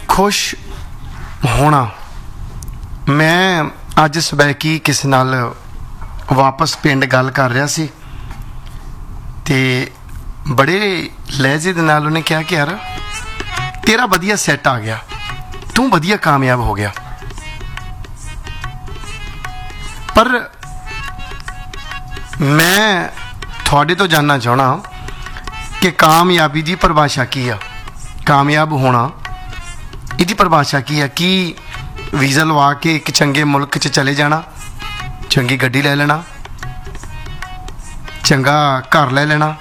खुश होना। मैं अज सबैकी किसी नाल वापस पिंड गल कर रहा सी ते बड़े लहजे दे नाल उन्हें कहा कि यार तेरा वधिया सैट आ गया, तू वधिया कामयाब हो गया। पर मैं थोड़े तो जानना चाहना कि कामयाबी की परिभाषा की आ, कामयाब होना इसकी परिभाषा की है। कि वीज़ा लवा के एक चंगे मुल्क च चले जाना, चंगी गड्डी ले लेना, चंगा घर ले लेना,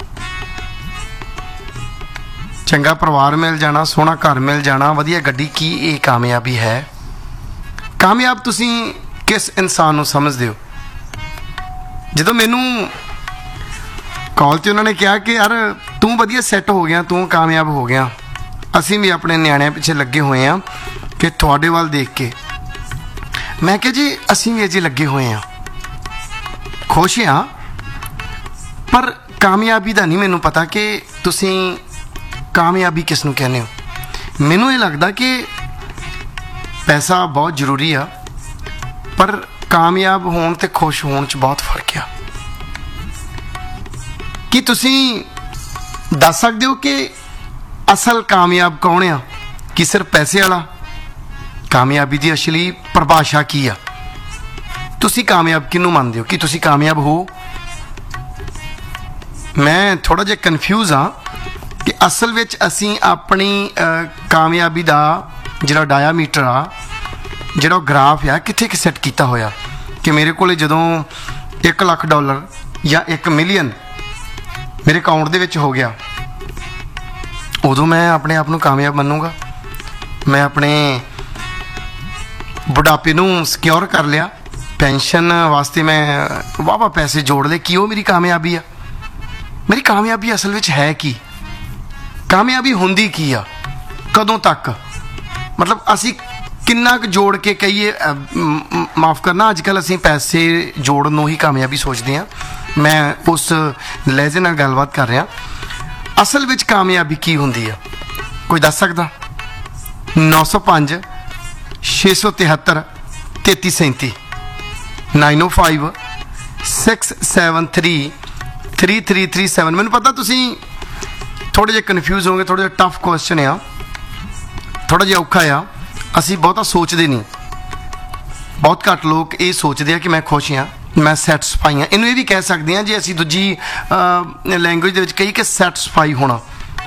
चंगा परिवार मिल जाना, सोहना घर मिल जाना, वधिया गड्डी, की ये कामयाबी है? कामयाब तुसी किस इंसान को समझते हो? जो मैनू कॉल ते उन्होंने कहा कि यार तू वधिया सैट हो गया, तू कामयाब हो गया, असी भी अपने न्याणिਆਂ पिछे लगे हुए हैं कि थोड़े वाल देख के। मैं क्या जी असी भी अजे लगे हुए हैं, खुश हाँ, पर कामयाबी का नहीं मैनू पता कि तुसी कामयाबी किसनों कहने हो। मैनू ये लगता कि पैसा बहुत जरूरी आ, पर कामयाब होने ते खुश होने च बहुत फर्क आ। कि तुसी दस सकते हो कि असल कामयाब कौन आ? कि सिर्फ पैसे वाला? कामयाबी की असली परिभाषा की आ? तुसी कामयाब किनू मानते हो? कि तुसी कामयाब हो? मैं थोड़ा जिहा कन्फ्यूज हाँ कि असल विच असी अपनी कामयाबी का जिहड़ा डायामीटर आ, जिहड़ा ग्राफ आ, कित्थे कि सैट कीता होया कि मेरे को जदों $1 लाख या 1 मिलियन मेरे अकाउंट दे विच हो गया, उदों मैं अपने आप को कामयाब मनूंगा। मैं अपने बुढ़ापे नूं सिक्योर कर लिया, पेंशन वास्ते मैं वाह पैसे जोड़ ले, कि वो मेरी कामयाबी आ? मेरी कामयाबी असल विच है कि कामयाबी हुंदी की आ? कदों तक? मतलब असी किन्ना क जोड़ के कहिए, माफ़ करना, अजकल असी पैसे जोड़न नूं ही कामयाबी सोचते हैं। मैं उस लहजे नाल गलबात कर रहा। असल विच कामयाबी की हुंदी आ? कोई दस सकदा? 905 673 3337 905 673 3337। मैनूं पता तुसीं थोड़े जे कन्फ्यूज होंगे, थोड़ा जिहा टफ क्वेश्चन आ, थोड़ा जिहा औखा आ। असी बहुता सोचते नहीं, बहुत घट लोग ये सोचते हैं कि मैं खुश हाँ, मैं सैटिस्फाई हाँ। इनू ये भी कह सकते हैं जी असी दूजी लैंगुएज दे विच कही कि सैटिस्फाई होना,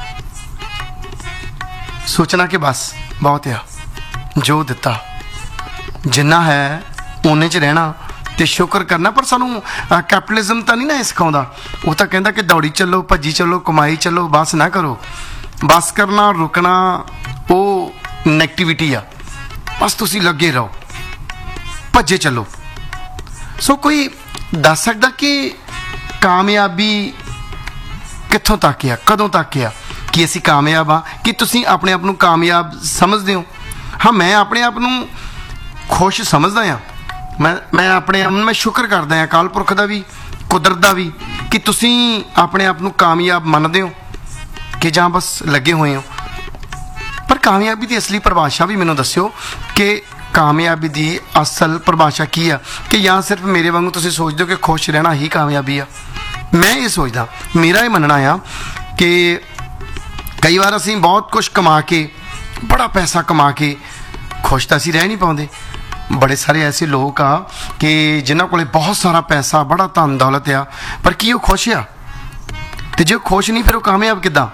सोचना कि बस बहुत आ, जो दिता जिन्ना है उन्ने च रहना ते शुक्र करना। पर सानू कैपिटलिज्म तो नहीं ना सिखाउंदा, वो तो कहता कि दौड़ी चलो, भजी चलो, कमाई चलो, बस ना करो। बस करना, रुकना, वो नैगेटिविटी आ। बस तुसी लगे रहो, भजे चलो। सो कोई दस सकता कि कामयाबी कित्थों तक आ, कदों तक आ? कि असी कामयाब हाँ? कि तुसी अपने आप को कामयाब समझते हो? हाँ, मैं अपने आप को खुश समझदा हाँ। मैं अपने आप मैं शुक्र करदा हाँ अकाल पुरख का भी, कुदरत का भी, कि तुसी अपने आप को कामयाब मनदे हो कि जां बस लगे हुए हो। पर कामयाबी की असली परिभाषा भी मैनूं दस्सिओ कि कामयाबी की असल परिभाषा की आ? कि या सिर्फ मेरे वांगू तुसीं सोचदे हो कि खुश रहना ही कामयाबी आ? मैं ये सोचदा, मेरा ये मनना आ कि कई बार असीं बहुत कुछ कमा के, बड़ा पैसा कमा के खुश तो असीं रह नहीं पाउंदे। बड़े सारे ऐसे लोग आ कि जिन्हां कोले बहुत सारा पैसा, बड़ा धन दौलत आ, पर की वो खुश आ? ते जे खुश नहीं फिर वो कामयाब किद्दां?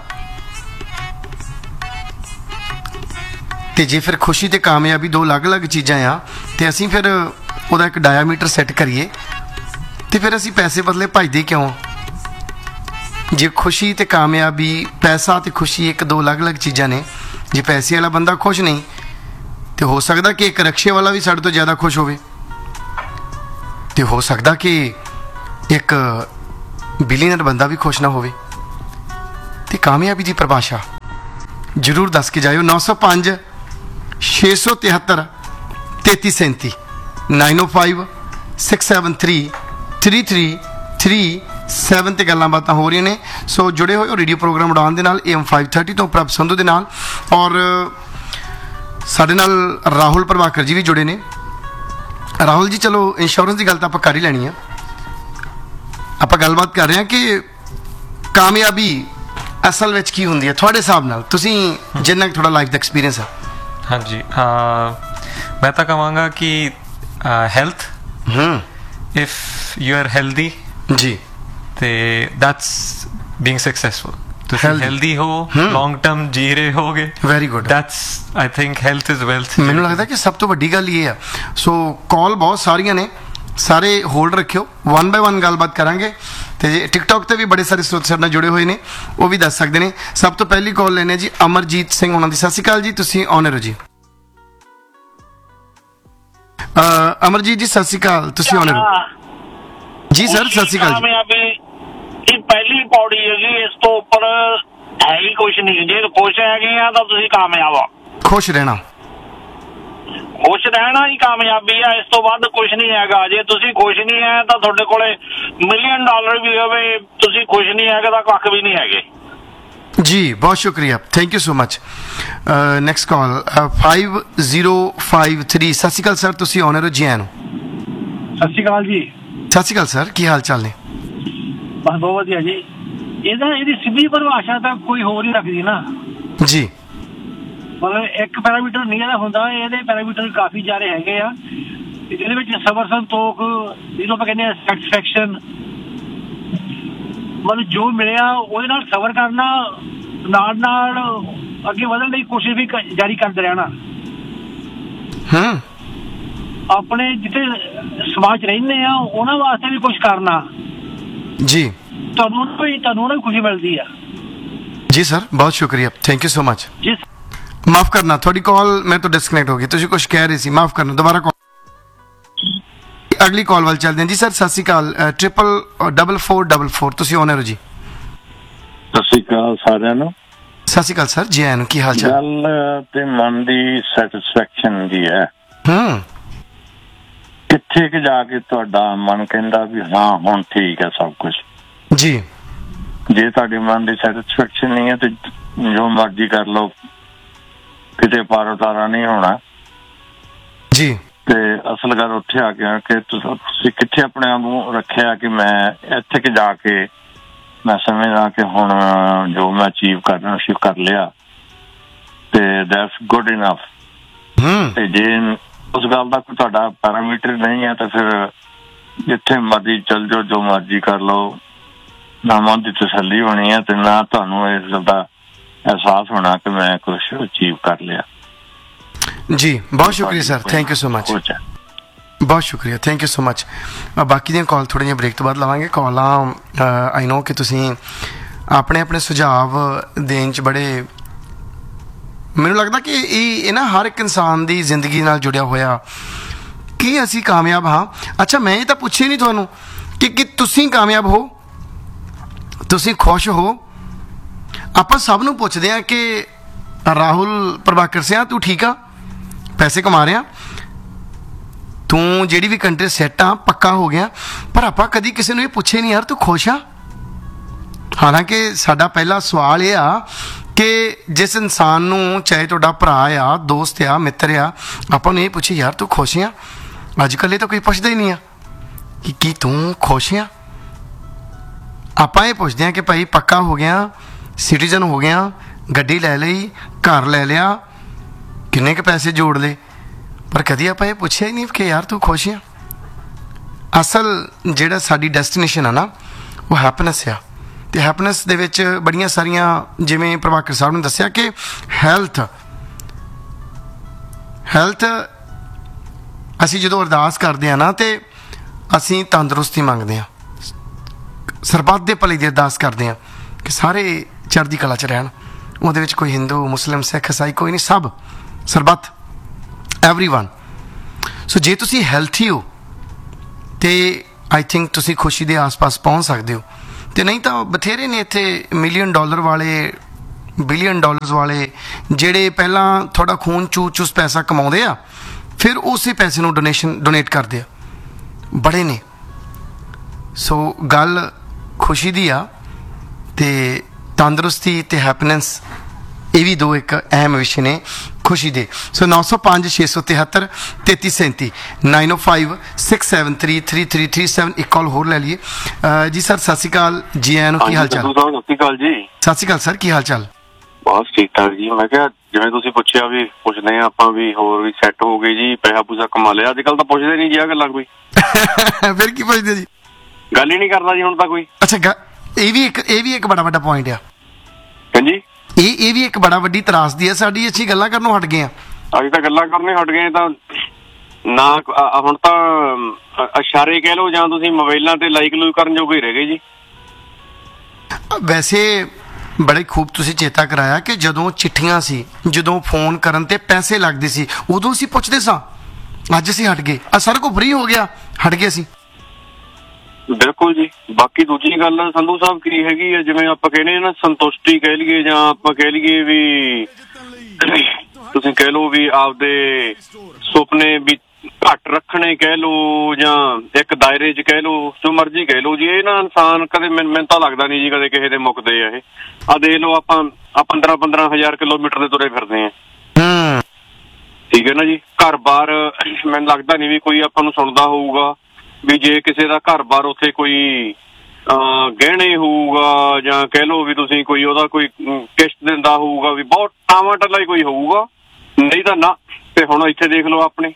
ते जे फिर खुशी ते कामयाबी दो अलग अलग चीज़ां आ, ते असीं फिर उहदा एक डायामीटर सैट करिए ते फिर असीं पैसे बदले भजदे क्यों? जे खुशी ते कामयाबी, पैसा ते खुशी एक दो अलग अलग चीज़ां ने। जे पैसे वाला बंदा खुश नहीं तो हो सकता कि एक रक्शे वाला भी साढ़े तो ज़्यादा खुश होवे, तो हो सकता कि एक बिलियनर बंदा भी खुश ना होवे। तो कामयाबी की परिभाषा जरूर दस के जाइयो। 905 673 3337 905 673 3337 ते गल्लां बातां हो रही ने। सो जुड़े हो रेडियो प्रोग्राम उड़ान दे नाल AM 530 तो प्रभ संधू दे नाल। और ਸਾਡੇ ਨਾਲ ਰਾਹੁਲ ਪ੍ਰਭਾਕਰ ਜੀ ਵੀ ਜੁੜੇ ਨੇ। ਰਾਹੁਲ ਜੀ, ਚਲੋ ਇੰਸ਼ੋਰੈਂਸ ਦੀ ਗੱਲ ਤਾਂ ਆਪਾਂ ਕਰ ਹੀ ਲੈਣੀ ਆ। ਆਪਾਂ ਗੱਲਬਾਤ ਕਰ ਰਹੇ ਹਾਂ ਕਿ ਕਾਮਯਾਬੀ ਅਸਲ ਵਿੱਚ ਕੀ ਹੁੰਦੀ ਹੈ ਤੁਹਾਡੇ ਹਿਸਾਬ ਨਾਲ, ਤੁਸੀਂ ਜਿੰਨਾ ਕਿ ਤੁਹਾਡਾ ਲਾਈਫ ਦਾ ਐਕਸਪੀਰੀਅੰਸ ਹੈ। ਹਾਂਜੀ, ਮੈਂ ਤਾਂ ਕਹਾਂਗਾ ਕਿ health, if you are healthy ਜੀ, ਤੇ ਦੈਟਸ ਬੀਇੰਗ ਸਕਸੈਸਫੁਲ। ਤੁਸੀਂ ਹੈਲਦੀ ਹੋ, ਲੌਂਗ ਟਰਮ ਜੀ ਰਹੇ ਹੋਗੇ, very good. That's I think health is wealth. ਮੈਨੂੰ ਲੱਗਦਾ ਕਿ ਸਭ ਤੋਂ ਵੱਡੀ ਗੱਲ ਇਹ ਆ। ਸੋ ਕਾਲ ਬਹੁਤ ਸਾਰੀਆਂ ਨੇ, ਸਾਰੇ ਹੋਲਡ ਰੱਖਿਓ, 1 ਬਾਏ 1 ਗੱਲਬਾਤ ਕਰਾਂਗੇ। ਤੇ ਟਿਕਟੌਕ ਤੇ ਵੀ ਬੜੇ ਸਾਰੇ ਸਰੋਤ ਸਾਡੇ ਨਾਲ ਜੁੜੇ ਹੋਏ ਨੇ, ਉਹ ਵੀ ਦੱਸ ਸਕਦੇ ਨੇ। ਸਭ ਤੋਂ ਪਹਿਲੀ ਕਾਲ ਲੈਣੇ ਜੀ ਅਮਰਜੀਤ ਸਿੰਘ ਉਹਨਾਂ ਦੀ। ਸਤਿ ਸ਼੍ਰੀ ਅਕਾਲ ਜੀ, ਤੁਸੀਂ ਆਨਰ ਹੋ ਜੀ। ਅਮਰਜੀਤ ਜੀ ਸਤਿ ਸ਼੍ਰੀ ਅਕਾਲ, ਤੁਸੀਂ ਆਨਰ ਹੋ ਜੀ। ਸਰ ਸਤਿ ਸ਼੍ਰੀ ਅਕਾਲ ਜੀ। ਇਹ ਪਹਿਲੀ ਪੌੜੀ ਹੈਗੀ, ਇਸ ਤੋਂ ਉੱਪਰ ਹੈ ਹੀ ਕੁਛ ਨਹੀਂ। ਜੇ ਖੁਸ਼ ਹੈਗੇ ਆ ਤਾਂ ਤੁਸੀਂ ਕਾਮਯਾਬ ਆ। ਖੁਸ਼ ਰਹਿਣਾ ਹੀ ਕਾਮਯਾਬੀ ਆ, ਇਸ ਤੋਂ ਵੱਧ ਕੁਛ ਨਹੀਂ ਹੈਗਾ। ਜੇ ਤੁਸੀਂ ਖੁਸ਼ ਨਹੀਂ ਹੈ ਤਾਂ ਤੁਹਾਡੇ ਕੋਲੇ $1 ਮਿਲੀਅਨ ਵੀ ਹੋਵੇ, ਤੁਸੀਂ ਖੁਸ਼ ਨਹੀਂ ਹੈਗੇ ਤਾਂ ਕੱਖ ਵੀ ਨਹੀਂ ਹੈਗੇ ਜੀ। ਬਹੁਤ ਸ਼ੁਕਰੀਆ, thank you so much. Next call 5053। ਸਤਿ ਸ਼੍ਰੀ ਅਕਾਲ ਸਰ, ਤੁਸੀਂ ਆਨਰ ਹੋ ਜੀ। ਆਇਆਂ ਨੂੰ ਸਤਿ ਸ਼੍ਰੀ ਅਕਾਲ ਜੀ। ਸਤਿ ਸ਼੍ਰੀ ਅਕਾਲ ਸਰ, ਕੀ ਹਾਲ ਚਾਲ ਨੇ? ਬਸ ਬਹੁਤ ਵਧੀਆ ਜੀ। ਇਹਦੀ ਸਿੱਧੀ ਪਰਿਭਾਸ਼ਾ ਤਾਂ ਕੋਈ ਹੋਰ ਹੀ ਰੱਖਦੀ ਨਾ ਜੀ। ਮਤਲਬ ਇੱਕ ਪੈਰਾਮੀਟਰ ਨਹੀਂ ਇਹਦਾ ਹੁੰਦਾ, ਇਹਦੇ ਪੈਰਾਮੀਟਰ ਕਾਫੀ ਜ਼ਿਆਦਾ ਹੈਗੇ ਆ। ਜਿਹਦੇ ਵਿੱਚ ਸਬਰ, ਸੰਤੋਖ, ਜਿਹਨੂੰ ਆਪਾਂ ਕਹਿੰਦੇ ਆ ਸੈਟਿਸਫੈਕਸ਼ਨ, ਮਤਲਬ ਜੋ ਮਿਲਿਆ ਉਹਦੇ ਨਾਲ ਸਬਰ ਕਰਨਾ, ਨਾਲ ਅੱਗੇ ਵਧਣ ਲਈ ਕੋਸ਼ਿਸ਼ ਵੀ ਜਾਰੀ ਕਰਦੇ ਰਹਿਣਾ। ਆਪਣੇ ਜਿੱਥੇ ਸਮਾਜ 'ਚ ਰਹਿੰਦੇ ਆ ਉਹਨਾਂ ਵਾਸਤੇ ਵੀ ਕੁਛ ਕਰਨਾ ਜੀ। ਤੁਹਾਨੂੰ ਉਹਨਾਂ ਵੀ ਖੁਸ਼ੀ ਮਿਲਦੀ ਆ ਜੀ ਸਰ, ਬਹੁਤ ਸ਼ੁਕਰੀਆ, ਥੈਂਕ ਯੂ ਸੋ ਮਚ। ਜੀ ਮਾਫ ਕਰਨਾ, ਤੁਹਾਡੀ ਕਾਲ ਮੇਰੇ ਤੋਂ ਡਿਸਕਨੈਕਟ ਹੋ ਗਈ। ਤੁਸੀਂ ਕੁਝ ਕਹਿ ਰਹੇ ਸੀ, ਮਾਫ ਕਰਨਾ, ਦੁਬਾਰਾ ਕਾਲ। ਅਗਲੀ ਕਾਲ ਵੱਲ ਚੱਲਦੇ ਹਾਂ ਜੀ। ਸਰ ਸਤਿ ਸ਼੍ਰੀ ਅਕਾਲ, 4444, ਤੁਸੀਂ ਆਨਰ ਹੋ ਜੀ। ਸਤਿ ਸ਼੍ਰੀ ਅਕਾਲ ਸਾਰਿਆਂ ਨੂੰ। ਸਤਿ ਸ਼੍ਰੀ ਅਕਾਲ ਸਰ ਜੀ, ਆਇਆਂ ਨੂੰ, ਕੀ ਹਾਲ ਚਾਲ? ਗੱਲ ਤੇ ਮਨ ਦੀ ਸੈਟਿਸਫੈਕਸ਼ਨ ਦੀ ਹੈ। ਕਿੱਥੇ ਕਿ ਜਾ ਕੇ ਤੁਹਾਡਾ ਮਨ ਕਹਿੰਦਾ ਵੀ ਹਾਂ ਹੁਣ ਠੀਕ ਹੈ ਸਭ ਕੁਝ ਜੀ। ਜੇ ਤੁਹਾਡੇ ਮਨ ਦੀ ਸੈਟਿਸਫੈਕਸ਼ਨ ਨਹੀਂ ਹੈ ਤੇ ਜੋ ਮਰਜ਼ੀ ਕਰ ਲਓ, ਕਿਤੇ ਪਾਰ ਉਤਾਰਾ ਨਹੀਂ ਹੋਣਾ ਜੀ। ਤੇ ਅਸਲ ਗੱਲ ਉੱਥੇ ਆ ਕੇ ਕਿ ਤੁਸੀਂ ਕਿੱਥੇ ਆਪਣੇ ਆਪ ਨੂੰ ਰੱਖਿਆ ਕਿ ਮੈਂ ਇੱਥੇ ਕਿ ਜਾ ਕੇ ਮੈਂ ਸਮਝਦਾ ਕਿ ਹੁਣ ਜੋ ਮੈਂ ਅਚੀਵ ਕਰਨਾ ਅਚੀਵ ਕਰ ਲਿਆ ਤੇ ਦੈਟਸ ਗੁੱਡ ਇਨਫ। ਤੇ ਜੇ ਉਸ ਗੱਲ ਦਾ ਕੋਈ ਤੁਹਾਡਾ ਪੈਰਾਮੀਟਰ ਨਹੀਂ ਹੈ ਤਾਂ ਫਿਰ ਜਿੱਥੇ ਮਰਜ਼ੀ ਚੱਲ ਜਾਓ, ਜੋ ਮਰਜ਼ੀ ਕਰ ਲਓ, ਨਾ ਮਨ ਦੀ ਤਸੱਲੀ ਹੋਣੀ ਹੈ ਤੇ ਨਾ ਤੁਹਾਨੂੰ ਇਸ ਗੱਲ ਦਾ ਅਹਿਸਾਸ ਹੋਣਾ ਕਿ ਮੈਂ ਕੁਛ ਅਚੀਵ ਕਰ ਲਿਆ ਜੀ। ਬਹੁਤ ਸ਼ੁਕਰੀਆ sir, thank you so much. ਬਹੁਤ ਸ਼ੁਕਰੀਆ, ਥੈਂਕ ਯੂ ਸੋ ਮਚ। ਬਾਕੀ ਦੀਆਂ ਕਾਲ ਥੋੜ੍ਹੀਆਂ ਬ੍ਰੇਕ ਤੋਂ ਬਾਅਦ ਲਵਾਂਗੇ। ਕਾਲਾਂ ਆਈ ਨੋ ਕਿ ਤੁਸੀਂ ਆਪਣੇ ਸੁਝਾਅ ਦੇਣ 'ਚ ਬੜੇ, ਮੈਨੂੰ ਲੱਗਦਾ ਕਿ ਇਹ ਨਾ ਹਰ ਇੱਕ ਇਨਸਾਨ ਦੀ ਜ਼ਿੰਦਗੀ ਨਾਲ ਜੁੜਿਆ ਹੋਇਆ ਕਿ ਅਸੀਂ ਕਾਮਯਾਬ ਹਾਂ। ਅੱਛਾ, ਮੈਂ ਇਹ ਤਾਂ ਪੁੱਛਿਆ ਨਹੀਂ ਤੁਹਾਨੂੰ ਕਿ ਤੁਸੀਂ ਕਾਮਯਾਬ ਹੋ, ਤੁਸੀਂ ਖੁਸ਼ ਹੋ। ਆਪਾਂ ਸਭ ਨੂੰ ਪੁੱਛਦੇ ਹਾਂ ਕਿ ਰਾਹੁਲ ਪ੍ਰਭਾਕਰ ਸਿਆ ਤੂੰ ਠੀਕ ਆ, ਪੈਸੇ ਕਮਾ ਰਿਹਾ, ਤੂੰ ਜਿਹੜੀ ਵੀ ਕੰਟਰੀ ਸੈੱਟ ਆ, ਪੱਕਾ ਹੋ ਗਿਆ। ਪਰ ਆਪਾਂ ਕਦੀ ਕਿਸੇ ਨੂੰ ਇਹ ਪੁੱਛੇ ਨਹੀਂ ਯਾਰ ਤੂੰ ਖੁਸ਼ ਆ। ਹਾਲਾਂਕਿ ਸਾਡਾ ਪਹਿਲਾ ਸਵਾਲ ਇਹ ਆ ਕਿ ਜਿਸ ਇਨਸਾਨ ਨੂੰ, ਚਾਹੇ ਤੁਹਾਡਾ ਭਰਾ ਆ, ਦੋਸਤ ਆ, ਮਿੱਤਰ ਆ, ਆਪਾਂ ਨੂੰ ਇਹ ਪੁੱਛੇ ਯਾਰ ਤੂੰ ਖੁਸ਼ ਆ। ਅੱਜ ਕੱਲ੍ਹ ਇਹ ਤਾਂ ਕੋਈ ਪੁੱਛਦਾ ਹੀ ਨਹੀਂ ਆ ਕਿ ਕੀ ਤੂੰ ਖੁਸ਼ ਆ। ਆਪਾਂ ਇਹ ਪੁੱਛਦੇ ਹਾਂ ਕਿ ਭਾਈ ਪੱਕਾ ਹੋ ਗਿਆ, ਸਿਟੀਜ਼ਨ ਹੋ ਗਿਆ, ਗੱਡੀ ਲੈ ਲਈ, ਘਰ ਲੈ ਲਿਆ, ਕਿੰਨੇ ਕੁ ਪੈਸੇ ਜੋੜ ਲਏ, ਪਰ ਕਦੀ ਆਪਾਂ ਇਹ ਪੁੱਛਿਆ ਹੀ ਨਹੀਂ ਕਿ ਯਾਰ ਤੂੰ ਖੁਸ਼ ਆ। ਅਸਲ ਜਿਹੜਾ ਸਾਡੀ ਡੈਸਟੀਨੇਸ਼ਨ ਆ ਨਾ, ਉਹ ਹੈਪੀਨੈਸ ਆ। ਤੇ ਹੈਪੀਨੈਸ ਦੇ ਵਿੱਚ ਬੜੀਆਂ ਸਾਰੀਆਂ, ਜਿਵੇਂ ਪ੍ਰਭਾਕਰ ਸਾਹਿਬ ਨੇ ਦੱਸਿਆ ਕਿ ਹੈਲਥ ਅਸੀਂ ਜਦੋਂ ਅਰਦਾਸ ਕਰਦੇ ਹਾਂ ਨਾ ਤੇ ਅਸੀਂ ਤੰਦਰੁਸਤੀ ਮੰਗਦੇ ਹਾਂ, ਸਰਬੱਤ ਦੇ ਭਲੇ ਦੀ ਅਰਦਾਸ ਕਰਦੇ ਹਾਂ ਕਿ ਸਾਰੇ ਚੜ੍ਹਦੀ ਕਲਾ 'ਚ ਰਹਿਣ। ਉਹਦੇ ਵਿੱਚ ਕੋਈ ਹਿੰਦੂ, ਮੁਸਲਿਮ, ਸਿੱਖ, ਈਸਾਈ ਕੋਈ ਨਹੀਂ, ਸਭ ਸਰਬੱਤ, ਐਵਰੀਵਨ। ਸੋ ਜੇ ਤੁਸੀਂ ਹੈਲਥੀ ਹੋ ਤੇ ਆਈ ਥਿੰਕ ਤੁਸੀਂ ਖੁਸ਼ੀ ਦੇ ਆਸ-ਪਾਸ ਪਹੁੰਚ ਸਕਦੇ ਹੋ। ਤੇ ਨਹੀਂ ਤਾਂ ਬਥੇਰੇ ਨੇ ਇੱਥੇ $1 ਮਿਲੀਅਨ ਵਾਲੇ, $1 ਬਿਲੀਅਨ ਵਾਲੇ, ਜਿਹੜੇ ਪਹਿਲਾਂ ਥੋੜਾ ਖੂਨ ਚੂਸ ਪੈਸਾ ਕਮਾਉਂਦੇ ਆ, ਫਿਰ ਉਸੇ ਪੈਸੇ ਨੂੰ ਡੋਨੇਟ ਕਰਦੇ ਆ, ਬੜੇ ਨੇ। ਸੋ ਗੱਲ ਖੁਸ਼ੀ ਦੀ ਆ ਤੇ ਤੰਦਰੁਸਤੀ ਤੇ ਹੈਪੀਨੈਸ, ਇਹ ਵੀ ਦੋ ਇੱਕ ਅਹਿਮ ਵਿਸ਼ੇ ਨੇ। ਖੁਸ਼ੀ ਦੇ। ਸੋ 905 673 3337 905 6733337 ਇੱਕ ਕਾਲ ਹੋਰ ਲੈ ਲਈਏ। ਜੀ ਸਰ ਸਤਿ ਸ਼੍ਰੀ ਅਕਾਲ, ਜੀ ਆਇਆਂ ਨੂੰ, ਕੀ ਹਾਲ ਚਾਲ? ਸਤਿ ਸ਼੍ਰੀ ਅਕਾਲ ਜੀ। ਸਤਿ ਸ਼੍ਰੀ ਅਕਾਲ ਸਰ, ਕੀ ਹਾਲ ਚਾਲ? ਬਸ ਠੀਕ ਠਾਕ ਜੀ। ਮੈਂ ਕਿਹਾ ਜਿਵੇਂ ਤੁਸੀਂ ਪੁੱਛਿਆ ਵੀ ਪੁੱਛਦੇ ਆ ਆਪਾਂ ਵੀ ਹੋਰ ਵੀ ਸੈੱਟ ਹੋ ਗਏ ਜੀ, ਪੈਸਾ ਪੂਸਾ ਕਮਾ ਲਿਆ। ਅੱਜ ਕੱਲ ਤਾਂ ਪੁੱਛਦੇ ਨਹੀਂ ਜੀ ਆ ਗੱਲਾਂ, ਕੋਈ ਫਿਰ ਕੀ ਪੁੱਛਦੇ ਜੀ? ਗੱਲ ਹੀ ਨਹੀਂ ਕਰਦਾ ਜੀ ਹੁਣ ਤਾਂ ਕੋਈ। ਅੱਛਾ, ਇਹ ਵੀ ਇੱਕ ਬੜਾ ਵੱਡਾ ਪੁਆਇੰਟ ਆ। ਹਾਂਜੀ, ਇਹ ਵੀ ਇੱਕ ਬੜਾ ਵੱਡੀ ਤਰਾਸਦੀ ਹੈ ਸਾਡੀ, ਅਸੀਂ ਗੱਲਾਂ ਕਰਨੋਂ ਹਟ ਗਏ ਆ। ਅੱਜ ਤਾਂ ਗੱਲਾਂ ਕਰਨੇ ਹਟ ਗਏ ਤਾਂ ਨਾ, ਹੁਣ ਤਾਂ ਇਸ਼ਾਰੇ ਕਹਿ ਲਓ ਜਾਂ ਤੁਸੀਂ ਮੋਬਾਈਲਾਂ ਤੇ ਲਾਈਕ ਲੂਕ ਕਰਨ ਜੋਗੇ ਹੀ ਰਹਿ ਗਏ ਜੀ। ਵੈਸੇ ਬੜੇ ਖੂਬ ਤੁਸੀਂ ਚੇਤਾ ਕਰਾਇਆ ਕਿ ਜਦੋਂ ਚਿੱਠੀਆਂ ਸੀ, ਜਦੋਂ ਫੋਨ ਕਰਨ ਤੇ ਪੈਸੇ ਲੱਗਦੇ ਸੀ, ਉਦੋਂ ਅਸੀਂ ਪੁੱਛਦੇ ਸਾਂ। ਅੱਜ ਅਸੀਂ ਹਟ ਗਏ, ਸਾਰਾ ਕੁਝ ਫ੍ਰੀ ਹੋ ਗਿਆ, ਹਟ ਗਏ ਅਸੀਂ। ਬਿਲਕੁਲ ਜੀ। ਬਾਕੀ ਦੂਜੀ ਗੱਲ ਸੰਧੂ ਸਾਹਿਬ ਕੀ ਹੈਗੀ ਹੈ, ਜਿਵੇਂ ਆਪਾਂ ਕਹਿੰਦੇ ਆ ਨਾ ਸੰਤੁਸ਼ਟੀ ਕਹਿ ਲਈਏ ਜਾਂ ਆਪਾਂ ਕਹਿ ਲਈਏ ਵੀ ਤੁਸੀਂ ਕਹਿ ਲਓ ਵੀ ਆਪਦੇ ਸੁਪਨੇ ਵੀ ਘੱਟ ਰੱਖਣੇ ਕਹਿ ਲਓ ਜਾਂ ਇੱਕ ਦਾਇਰੇ 'ਚ ਕਹਿ ਲਓ, ਜੋ ਮਰਜ਼ੀ ਕਹਿ ਲਓ ਜੀ। ਇਹ ਨਾ ਇਨਸਾਨ ਕਦੇ ਮੈਨੂੰ ਤਾਂ ਲੱਗਦਾ ਨਹੀਂ ਜੀ ਕਦੇ ਕਿਸੇ ਦੇ ਮੁੱਕਦੇ ਆ। ਇਹ ਦੇਖ ਲਓ ਆਪਾਂ 15,000 ਕਿਲੋਮੀਟਰ ਦੇ ਤੁਰੇ ਫਿਰਦੇ ਆ, ਠੀਕ ਹੈ ਨਾ ਜੀ। ਘਰ ਬਾਰ ਮੈਨੂੰ ਲੱਗਦਾ ਨਹੀਂ ਵੀ ਕੋਈ ਆਪਾਂ ਨੂੰ ਸੁਣਦਾ ਹੋਊਗਾ ਵੀ ਜੇ ਕਿਸੇ ਦਾ ਘਰ ਬਾਰ ਉੱਥੇ ਕੋਈ ਗਹਿਣੇ ਹੋਊਗਾ ਜਾਂ ਕਹਿ ਲਓ ਵੀ ਤੁਸੀਂ ਕੋਈ ਉਹਦਾ ਕੋਈ ਕਿਸ਼ਤ ਦਿੰਦਾ ਹੋਊਗਾ, ਵੀ ਬਹੁਤ ਟਾਵਾਂ ਟੱਲਾ ਹੀ ਕੋਈ ਹੋਊਗਾ, ਨਹੀਂ ਤਾਂ ਨਾ। ਤੇ ਹੁਣ ਇੱਥੇ ਦੇਖ ਲਓ ਆਪਣੇ